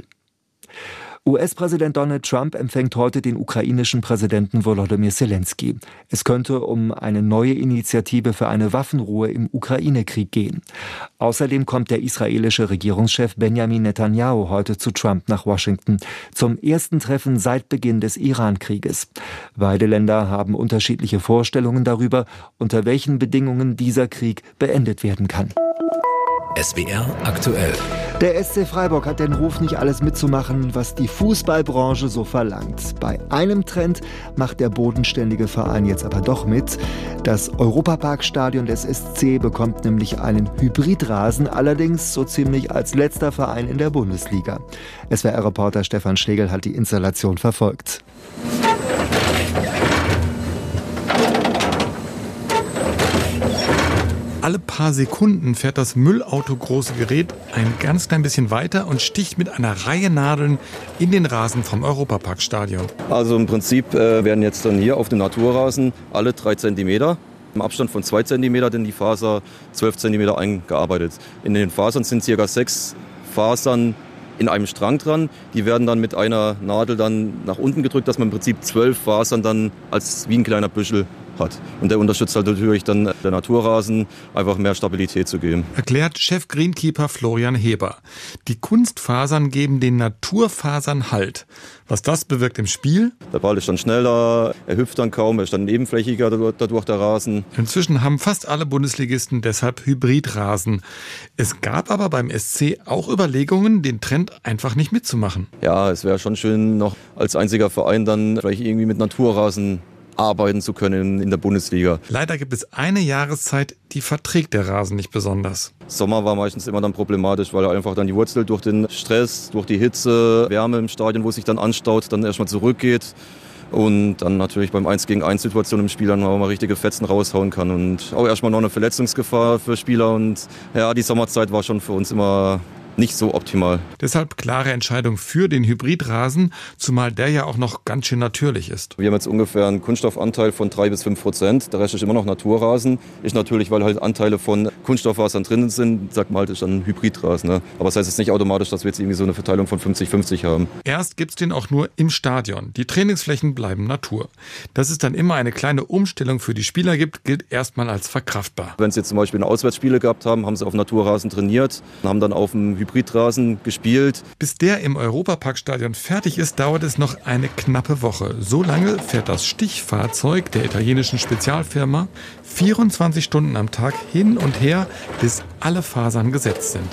U S-Präsident Donald Trump empfängt heute den ukrainischen Präsidenten Volodymyr Zelensky. Es könnte um eine neue Initiative für eine Waffenruhe im Ukraine-Krieg gehen. Außerdem kommt der israelische Regierungschef Benjamin Netanyahu heute zu Trump nach Washington, zum ersten Treffen seit Beginn des Iran-Krieges. Beide Länder haben unterschiedliche Vorstellungen darüber, unter welchen Bedingungen dieser Krieg beendet werden kann. S W R aktuell. Der S C Freiburg hat den Ruf, nicht alles mitzumachen, was die Fußballbranche so verlangt. Bei einem Trend macht der bodenständige Verein jetzt aber doch mit. Das Europaparkstadion des S C bekommt nämlich einen Hybridrasen, allerdings so ziemlich als letzter Verein in der Bundesliga. S W R-Reporter Stefan Schlegel hat die Installation verfolgt. Alle paar Sekunden fährt das Müllauto-große Gerät ein ganz klein bisschen weiter und sticht mit einer Reihe Nadeln in den Rasen vom Europaparkstadion. Also im Prinzip äh, werden jetzt dann hier auf dem Naturrasen alle drei Zentimeter im Abstand von zwei Zentimeter in die Faser zwölf Zentimeter eingearbeitet. In den Fasern sind ca. sechs Fasern in einem Strang dran. Die werden dann mit einer Nadel dann nach unten gedrückt, dass man im Prinzip zwölf Fasern dann als wie ein kleiner Büschel hat. Und der unterstützt halt natürlich dann der Naturrasen, einfach mehr Stabilität zu geben. Erklärt Chef Greenkeeper Florian Heber. Die Kunstfasern geben den Naturfasern Halt. Was das bewirkt im Spiel? Der Ball ist dann schneller, er hüpft dann kaum, er ist dann nebenflächiger dadurch der Rasen. Inzwischen haben fast alle Bundesligisten deshalb Hybridrasen. Es gab aber beim S C auch Überlegungen, den Trend einfach nicht mitzumachen. Ja, es wäre schon schön, noch als einziger Verein dann vielleicht irgendwie mit Naturrasen arbeiten zu können in der Bundesliga. Leider gibt es eine Jahreszeit, die verträgt der Rasen nicht besonders. Sommer war meistens immer dann problematisch, weil einfach dann die Wurzel durch den Stress, durch die Hitze, Wärme im Stadion, wo sich dann anstaut, dann erstmal zurückgeht. Und dann natürlich beim eins gegen eins Situation im Spiel dann auch mal richtige Fetzen raushauen kann. Und auch erstmal noch eine Verletzungsgefahr für Spieler. Und ja, die Sommerzeit war schon für uns immer nicht so optimal. Deshalb klare Entscheidung für den Hybridrasen, zumal der ja auch noch ganz schön natürlich ist. Wir haben jetzt ungefähr einen Kunststoffanteil von drei bis fünf Prozent. Der Rest ist immer noch Naturrasen. Ist natürlich, weil halt Anteile von Kunststofffasern drin sind, sagt man halt, ist dann ein Hybridrasen. Ne? Aber das heißt jetzt nicht automatisch, dass wir jetzt irgendwie so eine Verteilung von fünfzig fünfzig haben. Erst gibt's den auch nur im Stadion. Die Trainingsflächen bleiben Natur. Dass es dann immer eine kleine Umstellung für die Spieler gibt, gilt erstmal als verkraftbar. Wenn sie jetzt zum Beispiel eine Auswärtsspiele gehabt haben, haben sie auf Naturrasen trainiert und haben dann auf dem Hybridrasen gespielt. Bis der im Europaparkstadion fertig ist, dauert es noch eine knappe Woche. So lange fährt das Stichfahrzeug der italienischen Spezialfirma vierundzwanzig Stunden am Tag hin und her, bis alle Fasern gesetzt sind.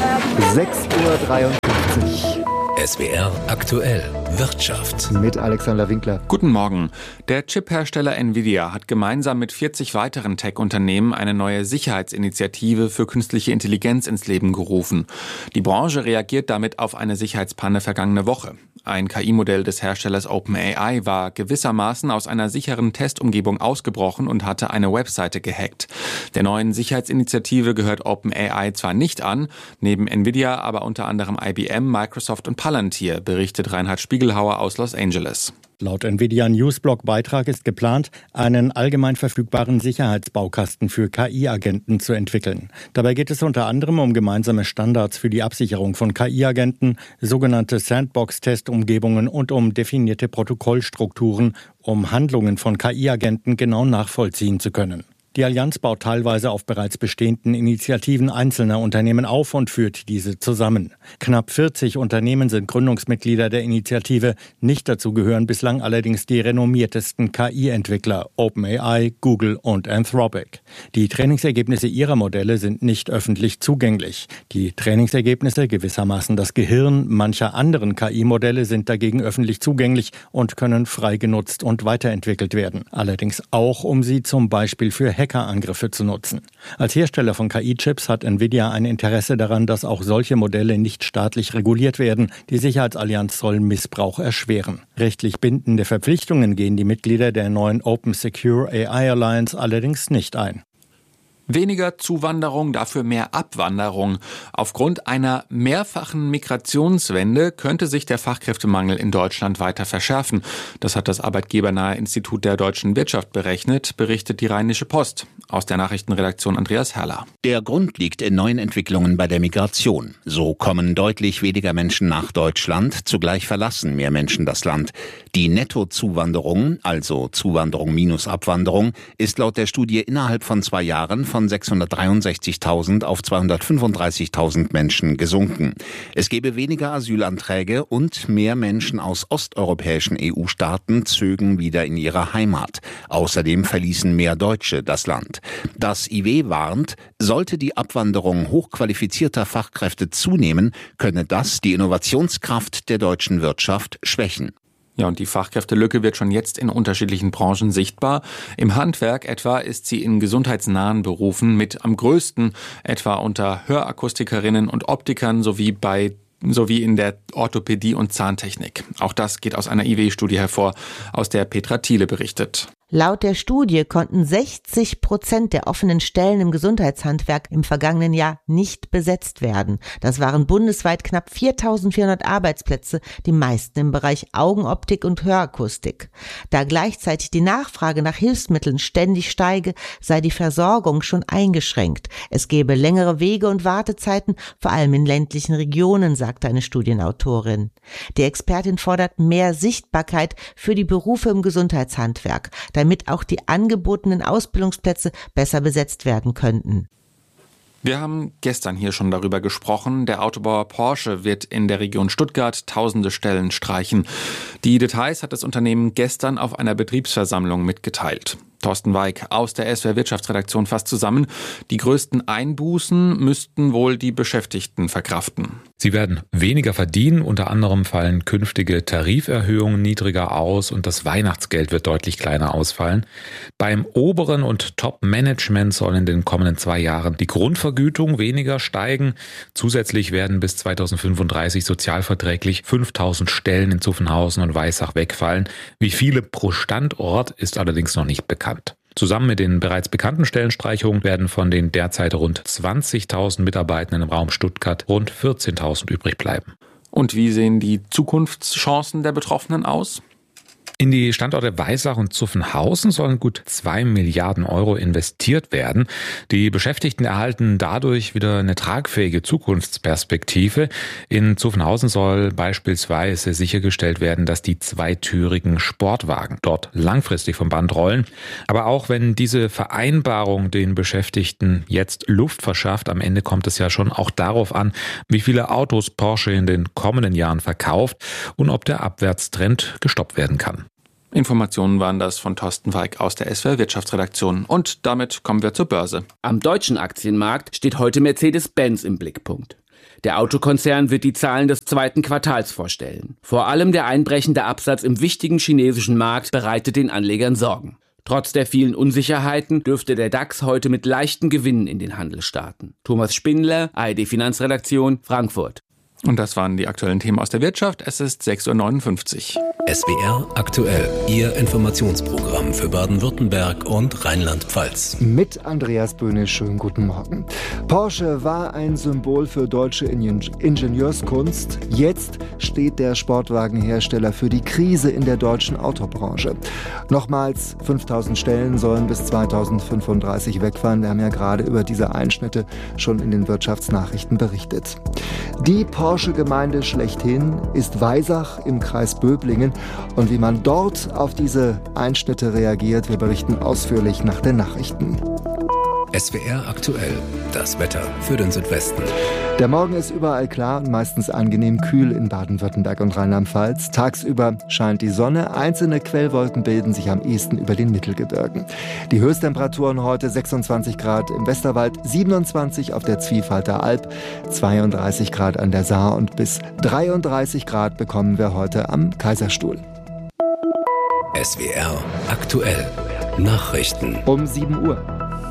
sechs Uhr dreiundfünfzig. S W R aktuell Wirtschaft. Mit Alexander Winkler. Guten Morgen. Der Chiphersteller Nvidia hat gemeinsam mit vierzig weiteren Tech-Unternehmen eine neue Sicherheitsinitiative für künstliche Intelligenz ins Leben gerufen. Die Branche reagiert damit auf eine Sicherheitspanne vergangene Woche. Ein K I-Modell des Herstellers OpenAI war gewissermaßen aus einer sicheren Testumgebung ausgebrochen und hatte eine Webseite gehackt. Der neuen Sicherheitsinitiative gehört OpenAI zwar nicht an, neben Nvidia aber unter anderem I B M, Microsoft und Palantir, berichtet Reinhard Spiegelhauer aus Los Angeles. Laut Nvidia Newsblog-Beitrag ist geplant, einen allgemein verfügbaren Sicherheitsbaukasten für K I-Agenten zu entwickeln. Dabei geht es unter anderem um gemeinsame Standards für die Absicherung von K I-Agenten, sogenannte Sandbox-Testumgebungen und um definierte Protokollstrukturen, um Handlungen von K I-Agenten genau nachvollziehen zu können. Die Allianz baut teilweise auf bereits bestehenden Initiativen einzelner Unternehmen auf und führt diese zusammen. Knapp vierzig Unternehmen sind Gründungsmitglieder der Initiative. Nicht dazu gehören bislang allerdings die renommiertesten K I-Entwickler OpenAI, Google und Anthropic. Die Trainingsergebnisse ihrer Modelle sind nicht öffentlich zugänglich. Die Trainingsergebnisse, gewissermaßen das Gehirn mancher anderen K I-Modelle, sind dagegen öffentlich zugänglich und können frei genutzt und weiterentwickelt werden. Allerdings auch, um sie zum Beispiel für Hackerangriffe zu nutzen. Als Hersteller von K I-Chips hat Nvidia ein Interesse daran, dass auch solche Modelle nicht staatlich reguliert werden. Die Sicherheitsallianz soll Missbrauch erschweren. Rechtlich bindende Verpflichtungen gehen die Mitglieder der neuen Open Secure A I Alliance allerdings nicht ein. Weniger Zuwanderung, dafür mehr Abwanderung. Aufgrund einer mehrfachen Migrationswende könnte sich der Fachkräftemangel in Deutschland weiter verschärfen. Das hat das arbeitgebernahe Institut der deutschen Wirtschaft berechnet, berichtet die Rheinische Post. Aus der Nachrichtenredaktion Andreas Herrler. Der Grund liegt in neuen Entwicklungen bei der Migration. So kommen deutlich weniger Menschen nach Deutschland, zugleich verlassen mehr Menschen das Land. Die Nettozuwanderung, also Zuwanderung minus Abwanderung, ist laut der Studie innerhalb von zwei Jahren von sechshundertdreiundsechzigtausend auf zweihundertfünfunddreißigtausend Menschen gesunken. Es gebe weniger Asylanträge und mehr Menschen aus osteuropäischen E U-Staaten zögen wieder in ihre Heimat. Außerdem verließen mehr Deutsche das Land. Das I W warnt, sollte die Abwanderung hochqualifizierter Fachkräfte zunehmen, könne das die Innovationskraft der deutschen Wirtschaft schwächen. Ja, und die Fachkräftelücke wird schon jetzt in unterschiedlichen Branchen sichtbar. Im Handwerk etwa ist sie in gesundheitsnahen Berufen mit am größten, etwa unter Hörakustikerinnen und Optikern sowie bei sowie in der Orthopädie und Zahntechnik. Auch das geht aus einer I W-Studie hervor, aus der Petra Thiele berichtet. Laut der Studie konnten sechzig Prozent der offenen Stellen im Gesundheitshandwerk im vergangenen Jahr nicht besetzt werden. Das waren bundesweit knapp viertausendvierhundert Arbeitsplätze, die meisten im Bereich Augenoptik und Hörakustik. Da gleichzeitig die Nachfrage nach Hilfsmitteln ständig steige, sei die Versorgung schon eingeschränkt. Es gebe längere Wege und Wartezeiten, vor allem in ländlichen Regionen, sagte eine Studienautorin. Die Expertin fordert mehr Sichtbarkeit für die Berufe im Gesundheitshandwerk. damit auch die angebotenen Ausbildungsplätze besser besetzt werden könnten. Wir haben gestern hier schon darüber gesprochen. Der Autobauer Porsche wird in der Region Stuttgart tausende Stellen streichen. Die Details hat das Unternehmen gestern auf einer Betriebsversammlung mitgeteilt. Thorsten Weig aus der S W R Wirtschaftsredaktion fasst zusammen. Die größten Einbußen müssten wohl die Beschäftigten verkraften. Sie werden weniger verdienen. Unter anderem fallen künftige Tariferhöhungen niedriger aus und das Weihnachtsgeld wird deutlich kleiner ausfallen. Beim oberen und Top-Management soll in den kommenden zwei Jahren die Grundvergütung weniger steigen. Zusätzlich werden bis zweitausendfünfunddreißig sozialverträglich fünftausend Stellen in Zuffenhausen und Weissach wegfallen. Wie viele pro Standort ist allerdings noch nicht bekannt. Zusammen mit den bereits bekannten Stellenstreichungen werden von den derzeit rund zwanzigtausend Mitarbeitenden im Raum Stuttgart rund vierzehntausend übrig bleiben. Und wie sehen die Zukunftschancen der Betroffenen aus? In die Standorte Weissach und Zuffenhausen sollen gut zwei Milliarden Euro investiert werden. Die Beschäftigten erhalten dadurch wieder eine tragfähige Zukunftsperspektive. In Zuffenhausen soll beispielsweise sichergestellt werden, dass die zweitürigen Sportwagen dort langfristig vom Band rollen. Aber auch wenn diese Vereinbarung den Beschäftigten jetzt Luft verschafft, am Ende kommt es ja schon auch darauf an, wie viele Autos Porsche in den kommenden Jahren verkauft und ob der Abwärtstrend gestoppt werden kann. Informationen waren das von Thorsten Weig aus der S W R Wirtschaftsredaktion. Und damit kommen wir zur Börse. Am deutschen Aktienmarkt steht heute Mercedes-Benz im Blickpunkt. Der Autokonzern wird die Zahlen des zweiten Quartals vorstellen. Vor allem der einbrechende Absatz im wichtigen chinesischen Markt bereitet den Anlegern Sorgen. Trotz der vielen Unsicherheiten dürfte der DAX heute mit leichten Gewinnen in den Handel starten. Thomas Spindler, A R D Finanzredaktion, Frankfurt. Und das waren die aktuellen Themen aus der Wirtschaft. Es ist sechs Uhr neunundfünfzig. S W R aktuell, Ihr Informationsprogramm für Baden-Württemberg und Rheinland-Pfalz. Mit Andreas Böhne, schönen guten Morgen. Porsche war ein Symbol für deutsche Ingenieurskunst. Jetzt steht der Sportwagenhersteller für die Krise in der deutschen Autobranche. Nochmals fünftausend Stellen sollen bis zweitausendfünfunddreißig wegfallen. Wir haben ja gerade über diese Einschnitte schon in den Wirtschaftsnachrichten berichtet. Die Porsche-Gemeinde schlechthin ist Weissach im Kreis Böblingen. Und wie man dort auf diese Einschnitte reagiert, wir berichten ausführlich nach den Nachrichten. S W R aktuell, das Wetter für den Südwesten. Der Morgen ist überall klar und meistens angenehm kühl in Baden-Württemberg und Rheinland-Pfalz. Tagsüber scheint die Sonne, einzelne Quellwolken bilden sich am ehesten über den Mittelgebirgen. Die Höchsttemperaturen heute sechsundzwanzig Grad im Westerwald, siebenundzwanzig auf der Zwiefalter Alb, zweiunddreißig Grad an der Saar und bis dreiunddreißig Grad bekommen wir heute am Kaiserstuhl. S W R aktuell, Nachrichten um sieben Uhr.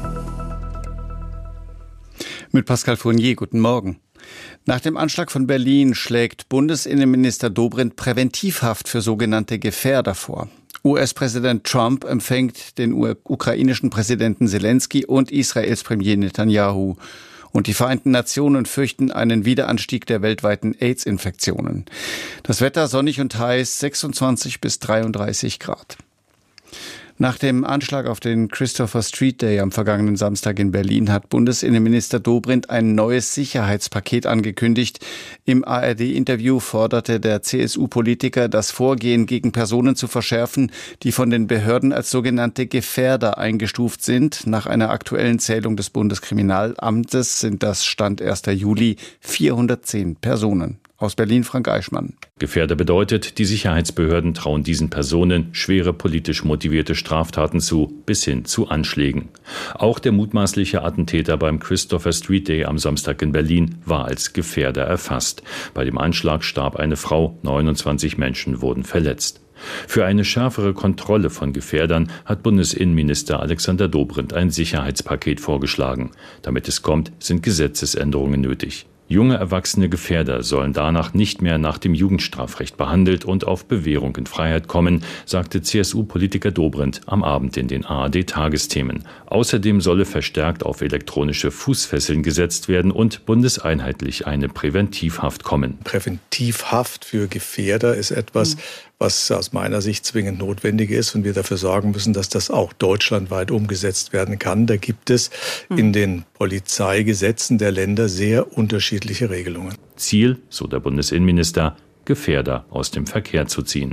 Mit Pascal Fournier, guten Morgen. Nach dem Anschlag von Berlin schlägt Bundesinnenminister Dobrindt Präventivhaft für sogenannte Gefährder vor. U S-Präsident Trump empfängt den ukrainischen Präsidenten Zelensky und Israels Premier Netanyahu. Und die Vereinten Nationen fürchten einen Wiederanstieg der weltweiten AIDS-Infektionen. Das Wetter sonnig und heiß, sechsundzwanzig bis dreiunddreißig Grad. Nach dem Anschlag auf den Christopher Street Day am vergangenen Samstag in Berlin hat Bundesinnenminister Dobrindt ein neues Sicherheitspaket angekündigt. Im A R D-Interview forderte der C S U-Politiker, das Vorgehen gegen Personen zu verschärfen, die von den Behörden als sogenannte Gefährder eingestuft sind. Nach einer aktuellen Zählung des Bundeskriminalamtes sind das Stand erster Juli vierhundertzehn Personen. Aus Berlin Frank Eichmann. Gefährder bedeutet, die Sicherheitsbehörden trauen diesen Personen schwere politisch motivierte Straftaten zu, bis hin zu Anschlägen. Auch der mutmaßliche Attentäter beim Christopher Street Day am Samstag in Berlin war als Gefährder erfasst. Bei dem Anschlag starb eine Frau, neunundzwanzig Menschen wurden verletzt. Für eine schärfere Kontrolle von Gefährdern hat Bundesinnenminister Alexander Dobrindt ein Sicherheitspaket vorgeschlagen. Damit es kommt, sind Gesetzesänderungen nötig. Junge erwachsene Gefährder sollen danach nicht mehr nach dem Jugendstrafrecht behandelt und auf Bewährung in Freiheit kommen, sagte C S U-Politiker Dobrindt am Abend in den A R D-Tagesthemen. Außerdem solle verstärkt auf elektronische Fußfesseln gesetzt werden und bundeseinheitlich eine Präventivhaft kommen. Präventivhaft für Gefährder ist etwas, mhm. was aus meiner Sicht zwingend notwendig ist und wir dafür sorgen müssen, dass das auch deutschlandweit umgesetzt werden kann. Da gibt es mhm. in den Polizeigesetzen der Länder sehr unterschiedliche Regelungen. Ziel, so der Bundesinnenminister, Gefährder aus dem Verkehr zu ziehen.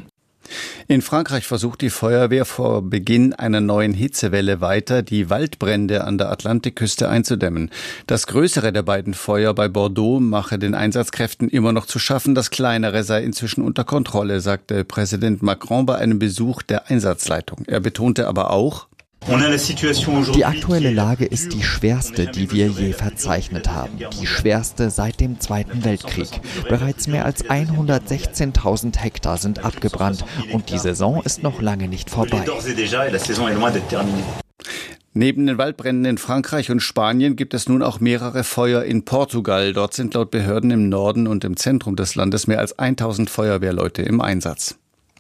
In Frankreich versucht die Feuerwehr vor Beginn einer neuen Hitzewelle weiter, die Waldbrände an der Atlantikküste einzudämmen. Das größere der beiden Feuer bei Bordeaux mache den Einsatzkräften immer noch zu schaffen. Das kleinere sei inzwischen unter Kontrolle, sagte Präsident Macron bei einem Besuch der Einsatzleitung. Er betonte aber auch: Die aktuelle Lage ist die schwerste, die wir je verzeichnet haben. Die schwerste seit dem Zweiten Weltkrieg. Bereits mehr als hundertsechzehntausend Hektar sind abgebrannt und die Saison ist noch lange nicht vorbei. Neben den Waldbränden in Frankreich und Spanien gibt es nun auch mehrere Feuer in Portugal. Dort sind laut Behörden im Norden und im Zentrum des Landes mehr als tausend Feuerwehrleute im Einsatz.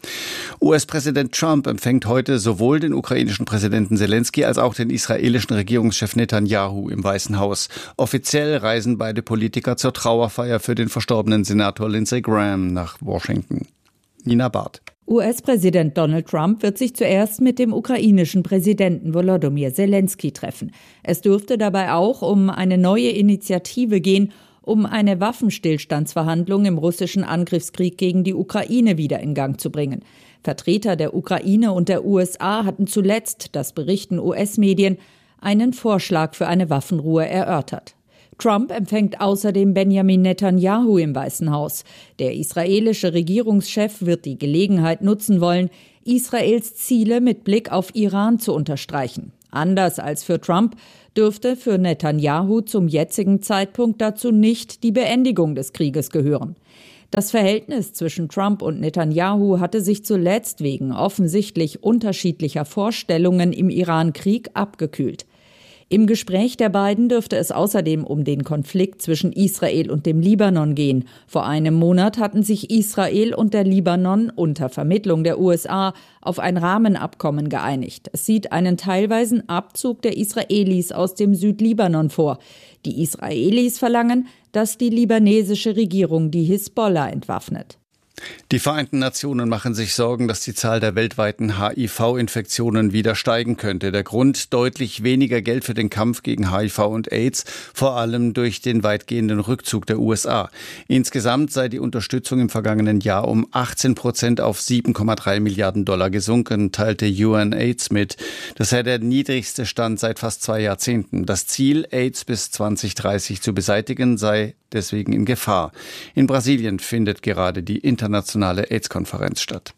U S-Präsident Trump empfängt heute sowohl den ukrainischen Präsidenten Selensky als auch den israelischen Regierungschef Netanyahu im Weißen Haus. Offiziell reisen beide Politiker zur Trauerfeier für den verstorbenen Senator Lindsey Graham nach Washington. Nina Barth. U S-Präsident Donald Trump wird sich zuerst mit dem ukrainischen Präsidenten Volodymyr Selensky treffen. Es dürfte dabei auch um eine neue Initiative gehen, um eine Waffenstillstandsverhandlung im russischen Angriffskrieg gegen die Ukraine wieder in Gang zu bringen. Vertreter der Ukraine und der U S A hatten zuletzt, das berichten U S-Medien, einen Vorschlag für eine Waffenruhe erörtert. Trump empfängt außerdem Benjamin Netanyahu im Weißen Haus. Der israelische Regierungschef wird die Gelegenheit nutzen wollen, Israels Ziele mit Blick auf Iran zu unterstreichen. Anders als für Trump dürfte für Netanyahu zum jetzigen Zeitpunkt dazu nicht die Beendigung des Krieges gehören. Das Verhältnis zwischen Trump und Netanyahu hatte sich zuletzt wegen offensichtlich unterschiedlicher Vorstellungen im Iran-Krieg abgekühlt. Im Gespräch der beiden dürfte es außerdem um den Konflikt zwischen Israel und dem Libanon gehen. Vor einem Monat hatten sich Israel und der Libanon unter Vermittlung der U S A auf ein Rahmenabkommen geeinigt. Es sieht einen teilweisen Abzug der Israelis aus dem Südlibanon vor. Die Israelis verlangen, dass die libanesische Regierung die Hisbollah entwaffnet. Die Vereinten Nationen machen sich Sorgen, dass die Zahl der weltweiten H I V-Infektionen wieder steigen könnte. Der Grund: deutlich weniger Geld für den Kampf gegen H I V und AIDS, vor allem durch den weitgehenden Rückzug der U S A. Insgesamt sei die Unterstützung im vergangenen Jahr um achtzehn Prozent auf sieben Komma drei Milliarden Dollar gesunken, teilte U N AIDS mit. Das sei der niedrigste Stand seit fast zwei Jahrzehnten. Das Ziel, AIDS bis zwanzig dreißig zu beseitigen, sei deswegen in Gefahr. In Brasilien findet gerade die internationale AIDS-Konferenz statt.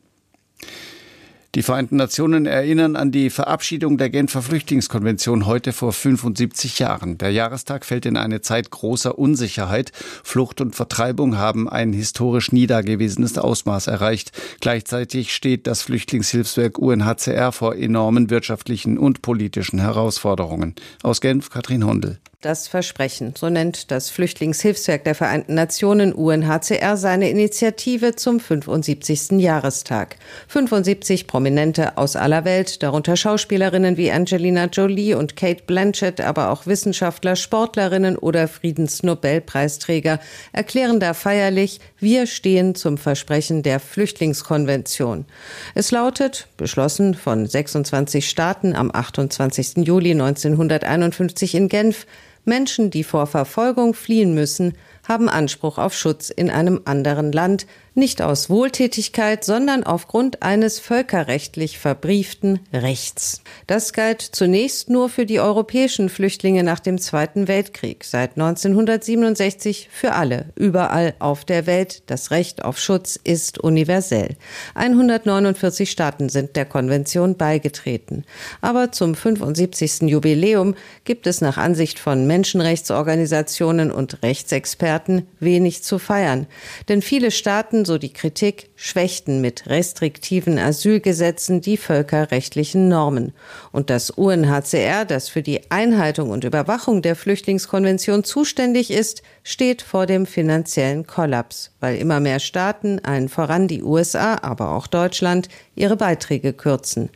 Die Vereinten Nationen erinnern an die Verabschiedung der Genfer Flüchtlingskonvention heute vor fünfundsiebzig Jahren. Der Jahrestag fällt in eine Zeit großer Unsicherheit. Flucht und Vertreibung haben ein historisch nie dagewesenes Ausmaß erreicht. Gleichzeitig steht das Flüchtlingshilfswerk U N H C R vor enormen wirtschaftlichen und politischen Herausforderungen. Aus Genf, Katrin Hondel. Das Versprechen, so nennt das Flüchtlingshilfswerk der Vereinten Nationen U N H C R seine Initiative zum fünfundsiebzigsten Jahrestag. fünfundsiebzig Prominente aus aller Welt, darunter Schauspielerinnen wie Angelina Jolie und Kate Blanchett, aber auch Wissenschaftler, Sportlerinnen oder Friedensnobelpreisträger, erklären da feierlich: Wir stehen zum Versprechen der Flüchtlingskonvention. Es lautet, beschlossen von sechsundzwanzig Staaten am achtundzwanzigsten Juli neunzehnhunderteinundfünfzig in Genf: Menschen, die vor Verfolgung fliehen müssen, haben Anspruch auf Schutz in einem anderen Land, nicht aus Wohltätigkeit, sondern aufgrund eines völkerrechtlich verbrieften Rechts. Das galt zunächst nur für die europäischen Flüchtlinge nach dem Zweiten Weltkrieg, seit neunzehnhundertsiebenundsechzig für alle, überall auf der Welt. Das Recht auf Schutz ist universell. hundertneunundvierzig Staaten sind der Konvention beigetreten. Aber zum fünfundsiebzigsten Jubiläum gibt es nach Ansicht von Menschenrechtsorganisationen und Rechtsexperten wenig zu feiern. Denn viele Staaten, so die Kritik, schwächten mit restriktiven Asylgesetzen die völkerrechtlichen Normen. Und das U N H C R, das für die Einhaltung und Überwachung der Flüchtlingskonvention zuständig ist, steht vor dem finanziellen Kollaps, weil immer mehr Staaten, allen voran die U S A, aber auch Deutschland, ihre Beiträge kürzen.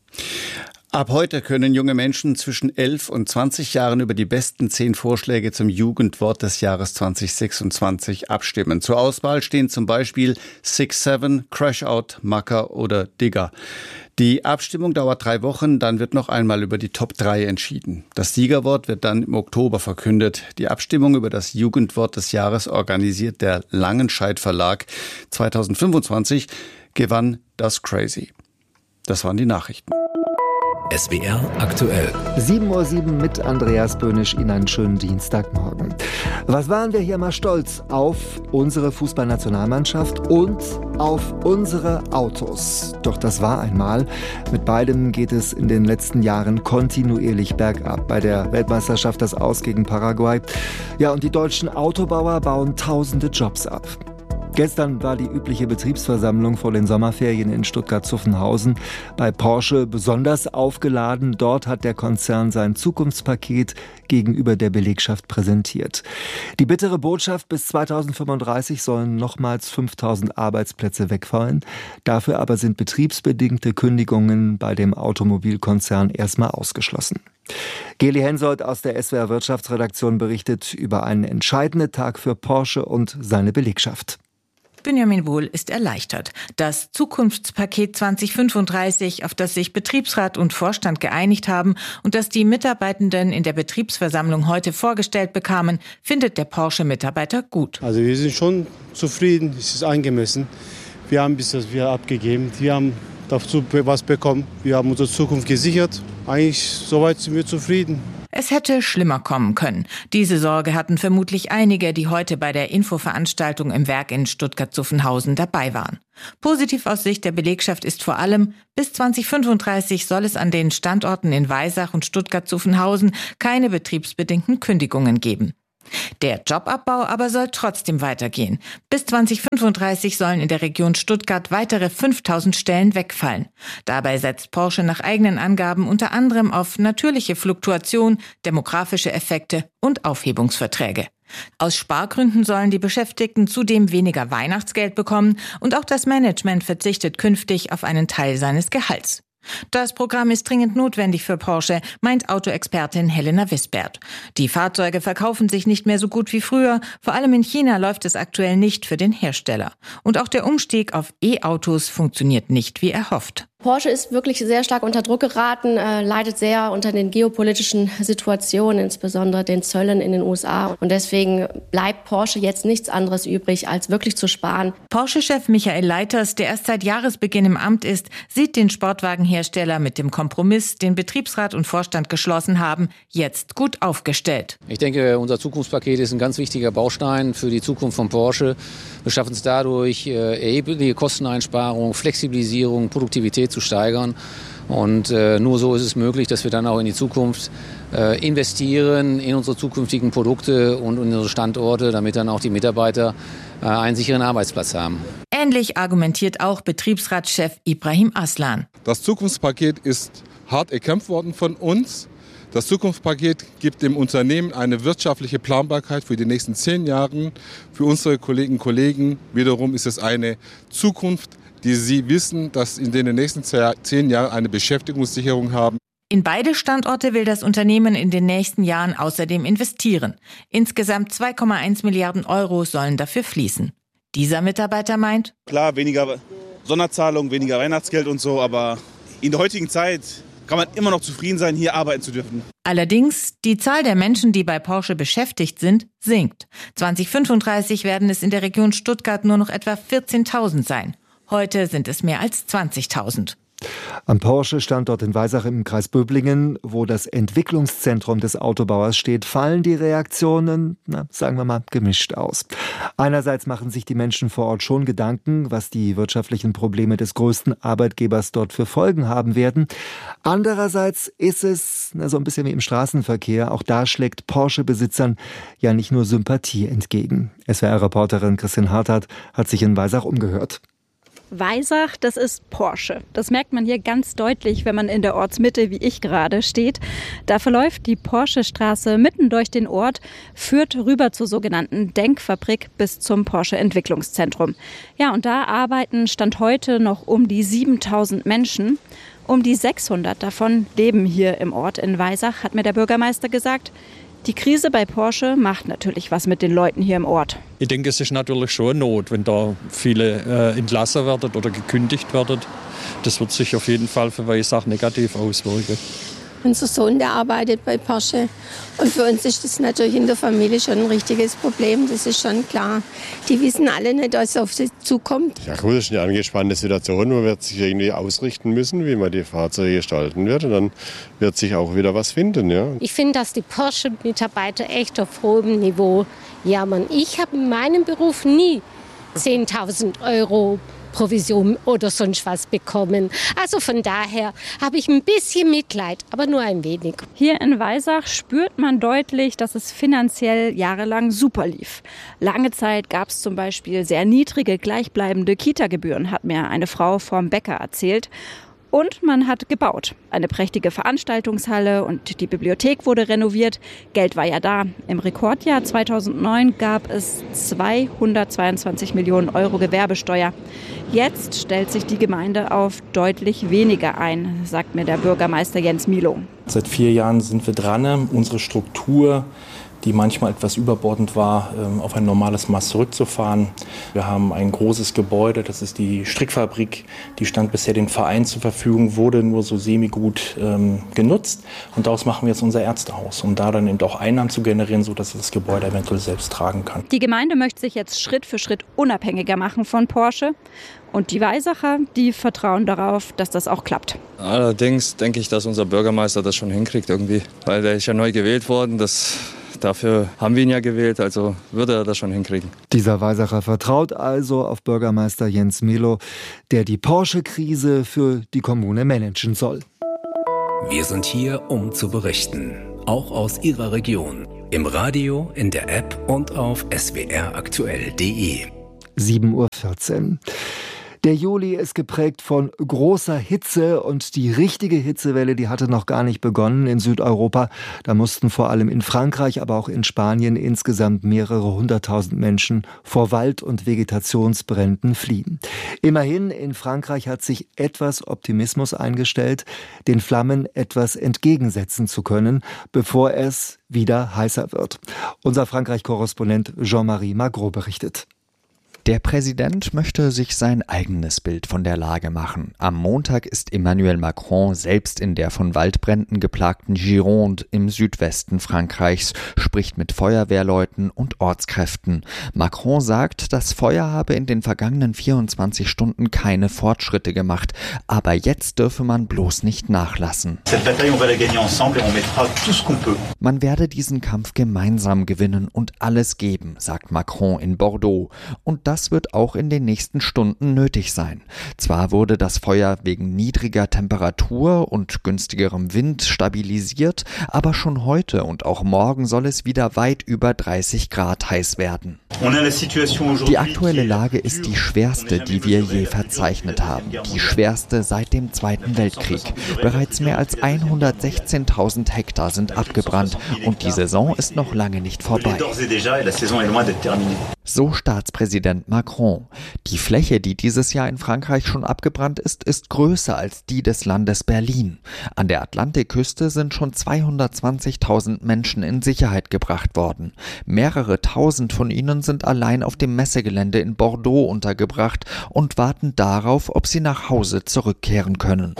Ab heute können junge Menschen zwischen elf und zwanzig Jahren über die besten zehn Vorschläge zum Jugendwort des Jahres zweitausendsechsundzwanzig abstimmen. Zur Auswahl stehen zum Beispiel Six Seven, Crash Out, Macker oder Digger. Die Abstimmung dauert drei Wochen, dann wird noch einmal über die Top drei entschieden. Das Siegerwort wird dann im Oktober verkündet. Die Abstimmung über das Jugendwort des Jahres organisiert der Langenscheidt Verlag. zweitausendfünfundzwanzig gewann das Crazy. Das waren die Nachrichten. S W R aktuell. sieben Uhr sieben mit Andreas Böhnisch. Ihnen einen schönen Dienstagmorgen. Was waren wir hier mal stolz auf unsere Fußballnationalmannschaft und auf unsere Autos. Doch das war einmal. Mit beidem geht es in den letzten Jahren kontinuierlich bergab. Bei der Weltmeisterschaft das Aus gegen Paraguay. Ja, und die deutschen Autobauer bauen tausende Jobs ab. Gestern war die übliche Betriebsversammlung vor den Sommerferien in Stuttgart-Zuffenhausen. Bei Porsche besonders aufgeladen. Dort hat der Konzern sein Zukunftspaket gegenüber der Belegschaft präsentiert. Die bittere Botschaft: bis zweitausendfünfunddreißig sollen nochmals fünftausend Arbeitsplätze wegfallen. Dafür aber sind betriebsbedingte Kündigungen bei dem Automobilkonzern erstmal ausgeschlossen. Geli Hensoldt aus der S W R Wirtschaftsredaktion berichtet über einen entscheidenden Tag für Porsche und seine Belegschaft. Benjamin Wohl ist erleichtert. Das Zukunftspaket zweitausendfünfunddreißig, auf das sich Betriebsrat und Vorstand geeinigt haben und das die Mitarbeitenden in der Betriebsversammlung heute vorgestellt bekamen, findet der Porsche-Mitarbeiter gut. Also wir sind schon zufrieden, es ist angemessen. Wir haben bis das wir abgegeben, wir haben dazu was bekommen, wir haben unsere Zukunft gesichert. Eigentlich soweit sind wir zufrieden. Es hätte schlimmer kommen können. Diese Sorge hatten vermutlich einige, die heute bei der Infoveranstaltung im Werk in Stuttgart-Zuffenhausen dabei waren. Positiv aus Sicht der Belegschaft ist vor allem, bis zweitausendfünfunddreißig soll es an den Standorten in Weisach und Stuttgart-Zuffenhausen keine betriebsbedingten Kündigungen geben. Der Jobabbau aber soll trotzdem weitergehen. Bis zweitausendfünfunddreißig sollen in der Region Stuttgart weitere fünftausend Stellen wegfallen. Dabei setzt Porsche nach eigenen Angaben unter anderem auf natürliche Fluktuation, demografische Effekte und Aufhebungsverträge. Aus Spargründen sollen die Beschäftigten zudem weniger Weihnachtsgeld bekommen und auch das Management verzichtet künftig auf einen Teil seines Gehalts. Das Programm ist dringend notwendig für Porsche, meint Autoexpertin Helena Wisbert. Die Fahrzeuge verkaufen sich nicht mehr so gut wie früher. Vor allem in China läuft es aktuell nicht für den Hersteller. Und auch der Umstieg auf E-Autos funktioniert nicht wie erhofft. Porsche ist wirklich sehr stark unter Druck geraten, äh, leidet sehr unter den geopolitischen Situationen, insbesondere den Zöllen in den U S A. Und deswegen bleibt Porsche jetzt nichts anderes übrig, als wirklich zu sparen. Porsche-Chef Michael Leiters, der erst seit Jahresbeginn im Amt ist, sieht den Sportwagenhersteller mit dem Kompromiss, den Betriebsrat und Vorstand geschlossen haben, jetzt gut aufgestellt. Ich denke, unser Zukunftspaket ist ein ganz wichtiger Baustein für die Zukunft von Porsche. Wir schaffen es dadurch, äh, erhebliche Kosteneinsparungen, Flexibilisierung, Produktivität zu steigern. Und äh, nur so ist es möglich, dass wir dann auch in die Zukunft äh, investieren, in unsere zukünftigen Produkte und in unsere Standorte, damit dann auch die Mitarbeiter äh, einen sicheren Arbeitsplatz haben. Ähnlich argumentiert auch Betriebsratschef Ibrahim Aslan. Das Zukunftspaket ist hart erkämpft worden von uns. Das Zukunftspaket gibt dem Unternehmen eine wirtschaftliche Planbarkeit für die nächsten zehn Jahre. Für unsere Kolleginnen und Kollegen wiederum ist es eine Zukunft, die sie wissen, dass sie in den nächsten zehn Jahren eine Beschäftigungssicherung haben. In beide Standorte will das Unternehmen in den nächsten Jahren außerdem investieren. Insgesamt zwei Komma eins Milliarden Euro sollen dafür fließen. Dieser Mitarbeiter meint: Klar, weniger Sonderzahlung, weniger Weihnachtsgeld und so, aber in der heutigen Zeit kann man immer noch zufrieden sein, hier arbeiten zu dürfen. Allerdings, die Zahl der Menschen, die bei Porsche beschäftigt sind, sinkt. zweitausendfünfunddreißig werden es in der Region Stuttgart nur noch etwa vierzehntausend sein. Heute sind es mehr als zwanzigtausend. Am Porsche-Standort in Weisach im Kreis Böblingen, wo das Entwicklungszentrum des Autobauers steht, fallen die Reaktionen, na, sagen wir mal, gemischt aus. Einerseits machen sich die Menschen vor Ort schon Gedanken, was die wirtschaftlichen Probleme des größten Arbeitgebers dort für Folgen haben werden. Andererseits ist es na, so ein bisschen wie im Straßenverkehr. Auch da schlägt Porsche-Besitzern ja nicht nur Sympathie entgegen. S W R-Reporterin Christian Harthardt hat sich in Weisach umgehört. Weisach, das ist Porsche. Das merkt man hier ganz deutlich, wenn man in der Ortsmitte, wie ich gerade, steht. Da verläuft die Porsche-Straße mitten durch den Ort, führt rüber zur sogenannten Denkfabrik bis zum Porsche-Entwicklungszentrum. Ja, und da arbeiten Stand heute noch um die siebentausend Menschen. Um die sechshundert davon leben hier im Ort in Weisach, hat mir der Bürgermeister gesagt. Die Krise bei Porsche macht natürlich was mit den Leuten hier im Ort. Ich denke, es ist natürlich schon Not, wenn da viele äh, entlassen werden oder gekündigt werden. Das wird sich auf jeden Fall für Weisach negativ auswirken. Unser Sohn, der arbeitet bei Porsche. Und für uns ist das natürlich in der Familie schon ein richtiges Problem, das ist schon klar. Die wissen alle nicht, was auf sie zukommt. Ja gut, das ist eine angespannte Situation. Man wird sich irgendwie ausrichten müssen, wie man die Fahrzeuge gestalten wird. Und dann wird sich auch wieder was finden. Ja. Ich finde, dass die Porsche-Mitarbeiter echt auf hohem Niveau jammern. Ich habe in meinem Beruf nie zehntausend Euro Provision oder sonst was bekommen. Also von daher habe ich ein bisschen Mitleid, aber nur ein wenig. Hier in Weisach spürt man deutlich, dass es finanziell jahrelang super lief. Lange Zeit gab es zum Beispiel sehr niedrige, gleichbleibende Kita-Gebühren, hat mir eine Frau vom Bäcker erzählt. Und man hat gebaut. Eine prächtige Veranstaltungshalle und die Bibliothek wurde renoviert. Geld war ja da. Im Rekordjahr zweitausendneun gab es zweihundertzweiundzwanzig Millionen Euro Gewerbesteuer. Jetzt stellt sich die Gemeinde auf deutlich weniger ein, sagt mir der Bürgermeister Jens Milo. Seit vier Jahren sind wir dran, unsere Struktur, die manchmal etwas überbordend war, auf ein normales Maß zurückzufahren. Wir haben ein großes Gebäude, das ist die Strickfabrik, die stand bisher den Verein zur Verfügung, wurde nur so semi-gut ähm, genutzt. Und daraus machen wir jetzt unser Ärztehaus, um da dann eben auch Einnahmen zu generieren, sodass das Gebäude eventuell selbst tragen kann. Die Gemeinde möchte sich jetzt Schritt für Schritt unabhängiger machen von Porsche. Und die Weisacher, die vertrauen darauf, dass das auch klappt. Allerdings denke ich, dass unser Bürgermeister das schon hinkriegt irgendwie, weil der ist ja neu gewählt worden. Das Dafür haben wir ihn ja gewählt, also würde er das schon hinkriegen. Dieser Weisacher vertraut also auf Bürgermeister Jens Milo, der die Porsche-Krise für die Kommune managen soll. Wir sind hier, um zu berichten, auch aus Ihrer Region. Im Radio, in der App und auf s w r aktuell punkt d e. sieben Uhr vierzehn. Der Juli ist geprägt von großer Hitze und die richtige Hitzewelle, die hatte noch gar nicht begonnen in Südeuropa. Da mussten vor allem in Frankreich, aber auch in Spanien insgesamt mehrere hunderttausend Menschen vor Wald- und Vegetationsbränden fliehen. Immerhin, in Frankreich hat sich etwas Optimismus eingestellt, den Flammen etwas entgegensetzen zu können, bevor es wieder heißer wird. Unser Frankreich-Korrespondent Jean-Marie Magro berichtet. Der Präsident möchte sich sein eigenes Bild von der Lage machen. Am Montag ist Emmanuel Macron selbst in der von Waldbränden geplagten Gironde im Südwesten Frankreichs, spricht mit Feuerwehrleuten und Ortskräften. Macron sagt, das Feuer habe in den vergangenen vierundzwanzig Stunden keine Fortschritte gemacht, aber jetzt dürfe man bloß nicht nachlassen. Man werde diesen Kampf gemeinsam gewinnen und alles geben, sagt Macron in Bordeaux. Und das wird auch in den nächsten Stunden nötig sein. Zwar wurde das Feuer wegen niedriger Temperatur und günstigerem Wind stabilisiert, aber schon heute und auch morgen soll es wieder weit über dreißig Grad heiß werden. Die aktuelle Lage ist die schwerste, die wir je verzeichnet haben. Die schwerste seit dem Zweiten Weltkrieg. Bereits mehr als hundertsechzehntausend Hektar sind abgebrannt und die Saison ist noch lange nicht vorbei. So Staatspräsident Macron. Die Fläche, die dieses Jahr in Frankreich schon abgebrannt ist, ist größer als die des Landes Berlin. An der Atlantikküste sind schon zweihundertzwanzigtausend Menschen in Sicherheit gebracht worden. Mehrere tausend von ihnen sind allein auf dem Messegelände in Bordeaux untergebracht und warten darauf, ob sie nach Hause zurückkehren können.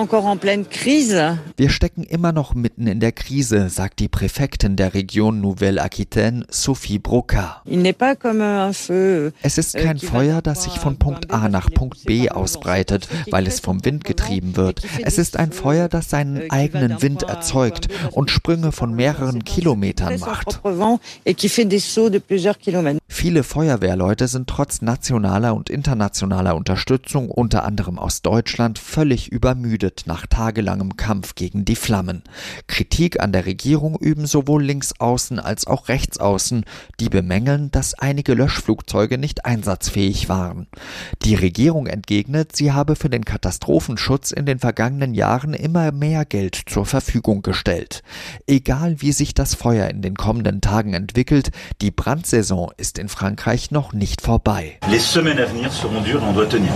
Wir stecken immer noch mitten in der Krise, sagt die Präfektin der Region Nouvelle-Aquitaine, Sophie Broca. Es ist kein Feuer, das sich von Punkt A nach Punkt B ausbreitet, weil es vom Wind getrieben wird. Es ist ein Feuer, das seinen eigenen Wind erzeugt und Sprünge von mehreren Kilometern macht. Viele Feuerwehrleute sind trotz nationaler und internationaler Unterstützung, unter anderem aus Deutschland, völlig übermüdet nach tagelangem Kampf gegen die Flammen. Kritik an der Regierung üben sowohl Linksaußen als auch Rechtsaußen, die bemängeln, dass einige Löschflugzeuge nicht einsatzfähig waren. Die Regierung entgegnet, sie habe für den Katastrophenschutz in den vergangenen Jahren immer mehr Geld zur Verfügung gestellt. Egal wie sich das Feuer in den kommenden Tagen entwickelt, die Brandsaison ist in Frankreich noch nicht vorbei. Die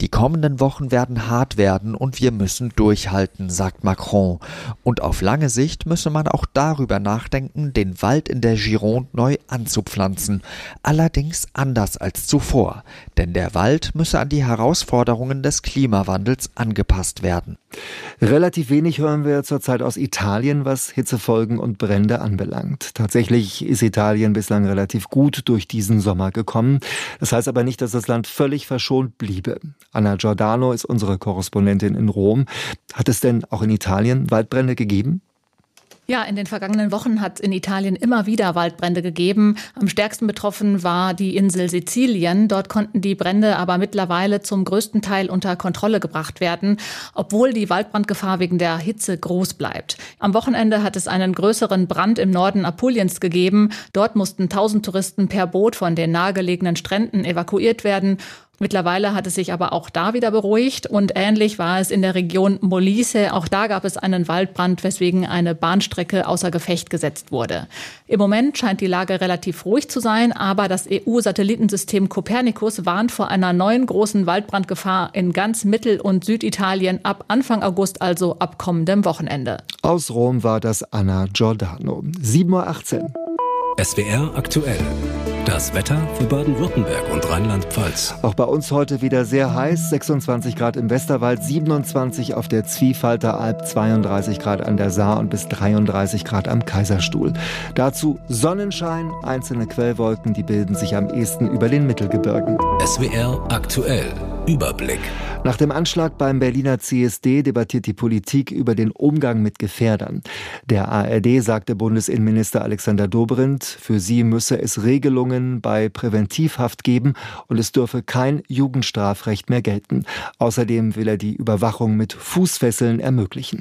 Die kommenden Wochen werden hart werden und wir müssen durchhalten, sagt Macron. Und auf lange Sicht müsse man auch darüber nachdenken, den Wald in der Gironde neu anzupflanzen. Allerdings anders als zuvor. Denn der Wald müsse an die Herausforderungen des Klimawandels angepasst werden. Relativ wenig hören wir zurzeit aus Italien, was Hitzefolgen und Brände anbelangt. Tatsächlich ist Italien bislang relativ gut durch diesen Sommer gekommen. Das heißt aber nicht, dass das Land völlig verschont bliebe. Anna Giordano ist unsere Korrespondentin in Rom. Hat es denn auch in Italien Waldbrände gegeben? Ja, in den vergangenen Wochen hat es in Italien immer wieder Waldbrände gegeben. Am stärksten betroffen war die Insel Sizilien. Dort konnten die Brände aber mittlerweile zum größten Teil unter Kontrolle gebracht werden, obwohl die Waldbrandgefahr wegen der Hitze groß bleibt. Am Wochenende hat es einen größeren Brand im Norden Apuliens gegeben. Dort mussten tausend Touristen per Boot von den nahegelegenen Stränden evakuiert werden. Mittlerweile hat es sich aber auch da wieder beruhigt und ähnlich war es in der Region Molise. Auch da gab es einen Waldbrand, weswegen eine Bahnstrecke außer Gefecht gesetzt wurde. Im Moment scheint die Lage relativ ruhig zu sein, aber das E U-Satellitensystem Copernicus warnt vor einer neuen großen Waldbrandgefahr in ganz Mittel- und Süditalien ab Anfang August, also ab kommendem Wochenende. Aus Rom war das Anna Giordano. sieben Uhr achtzehn. S W R aktuell. Das Wetter für Baden-Württemberg und Rheinland-Pfalz. Auch bei uns heute wieder sehr heiß. sechsundzwanzig Grad im Westerwald, siebenundzwanzig auf der Zwiefalter Alb, zweiunddreißig Grad an der Saar und bis dreiunddreißig Grad am Kaiserstuhl. Dazu Sonnenschein, einzelne Quellwolken, die bilden sich am ehesten über den Mittelgebirgen. S W R aktuell. Überblick. Nach dem Anschlag beim Berliner C S D debattiert die Politik über den Umgang mit Gefährdern. Der A R D sagte Bundesinnenminister Alexander Dobrindt, für sie müsse es Regelungen bei Präventivhaft geben und es dürfe kein Jugendstrafrecht mehr gelten. Außerdem will er die Überwachung mit Fußfesseln ermöglichen.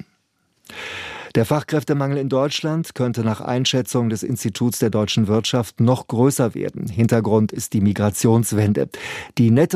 Der Fachkräftemangel in Deutschland könnte nach Einschätzung des Instituts der deutschen Wirtschaft noch größer werden. Hintergrund ist die Migrationswende. Die Netto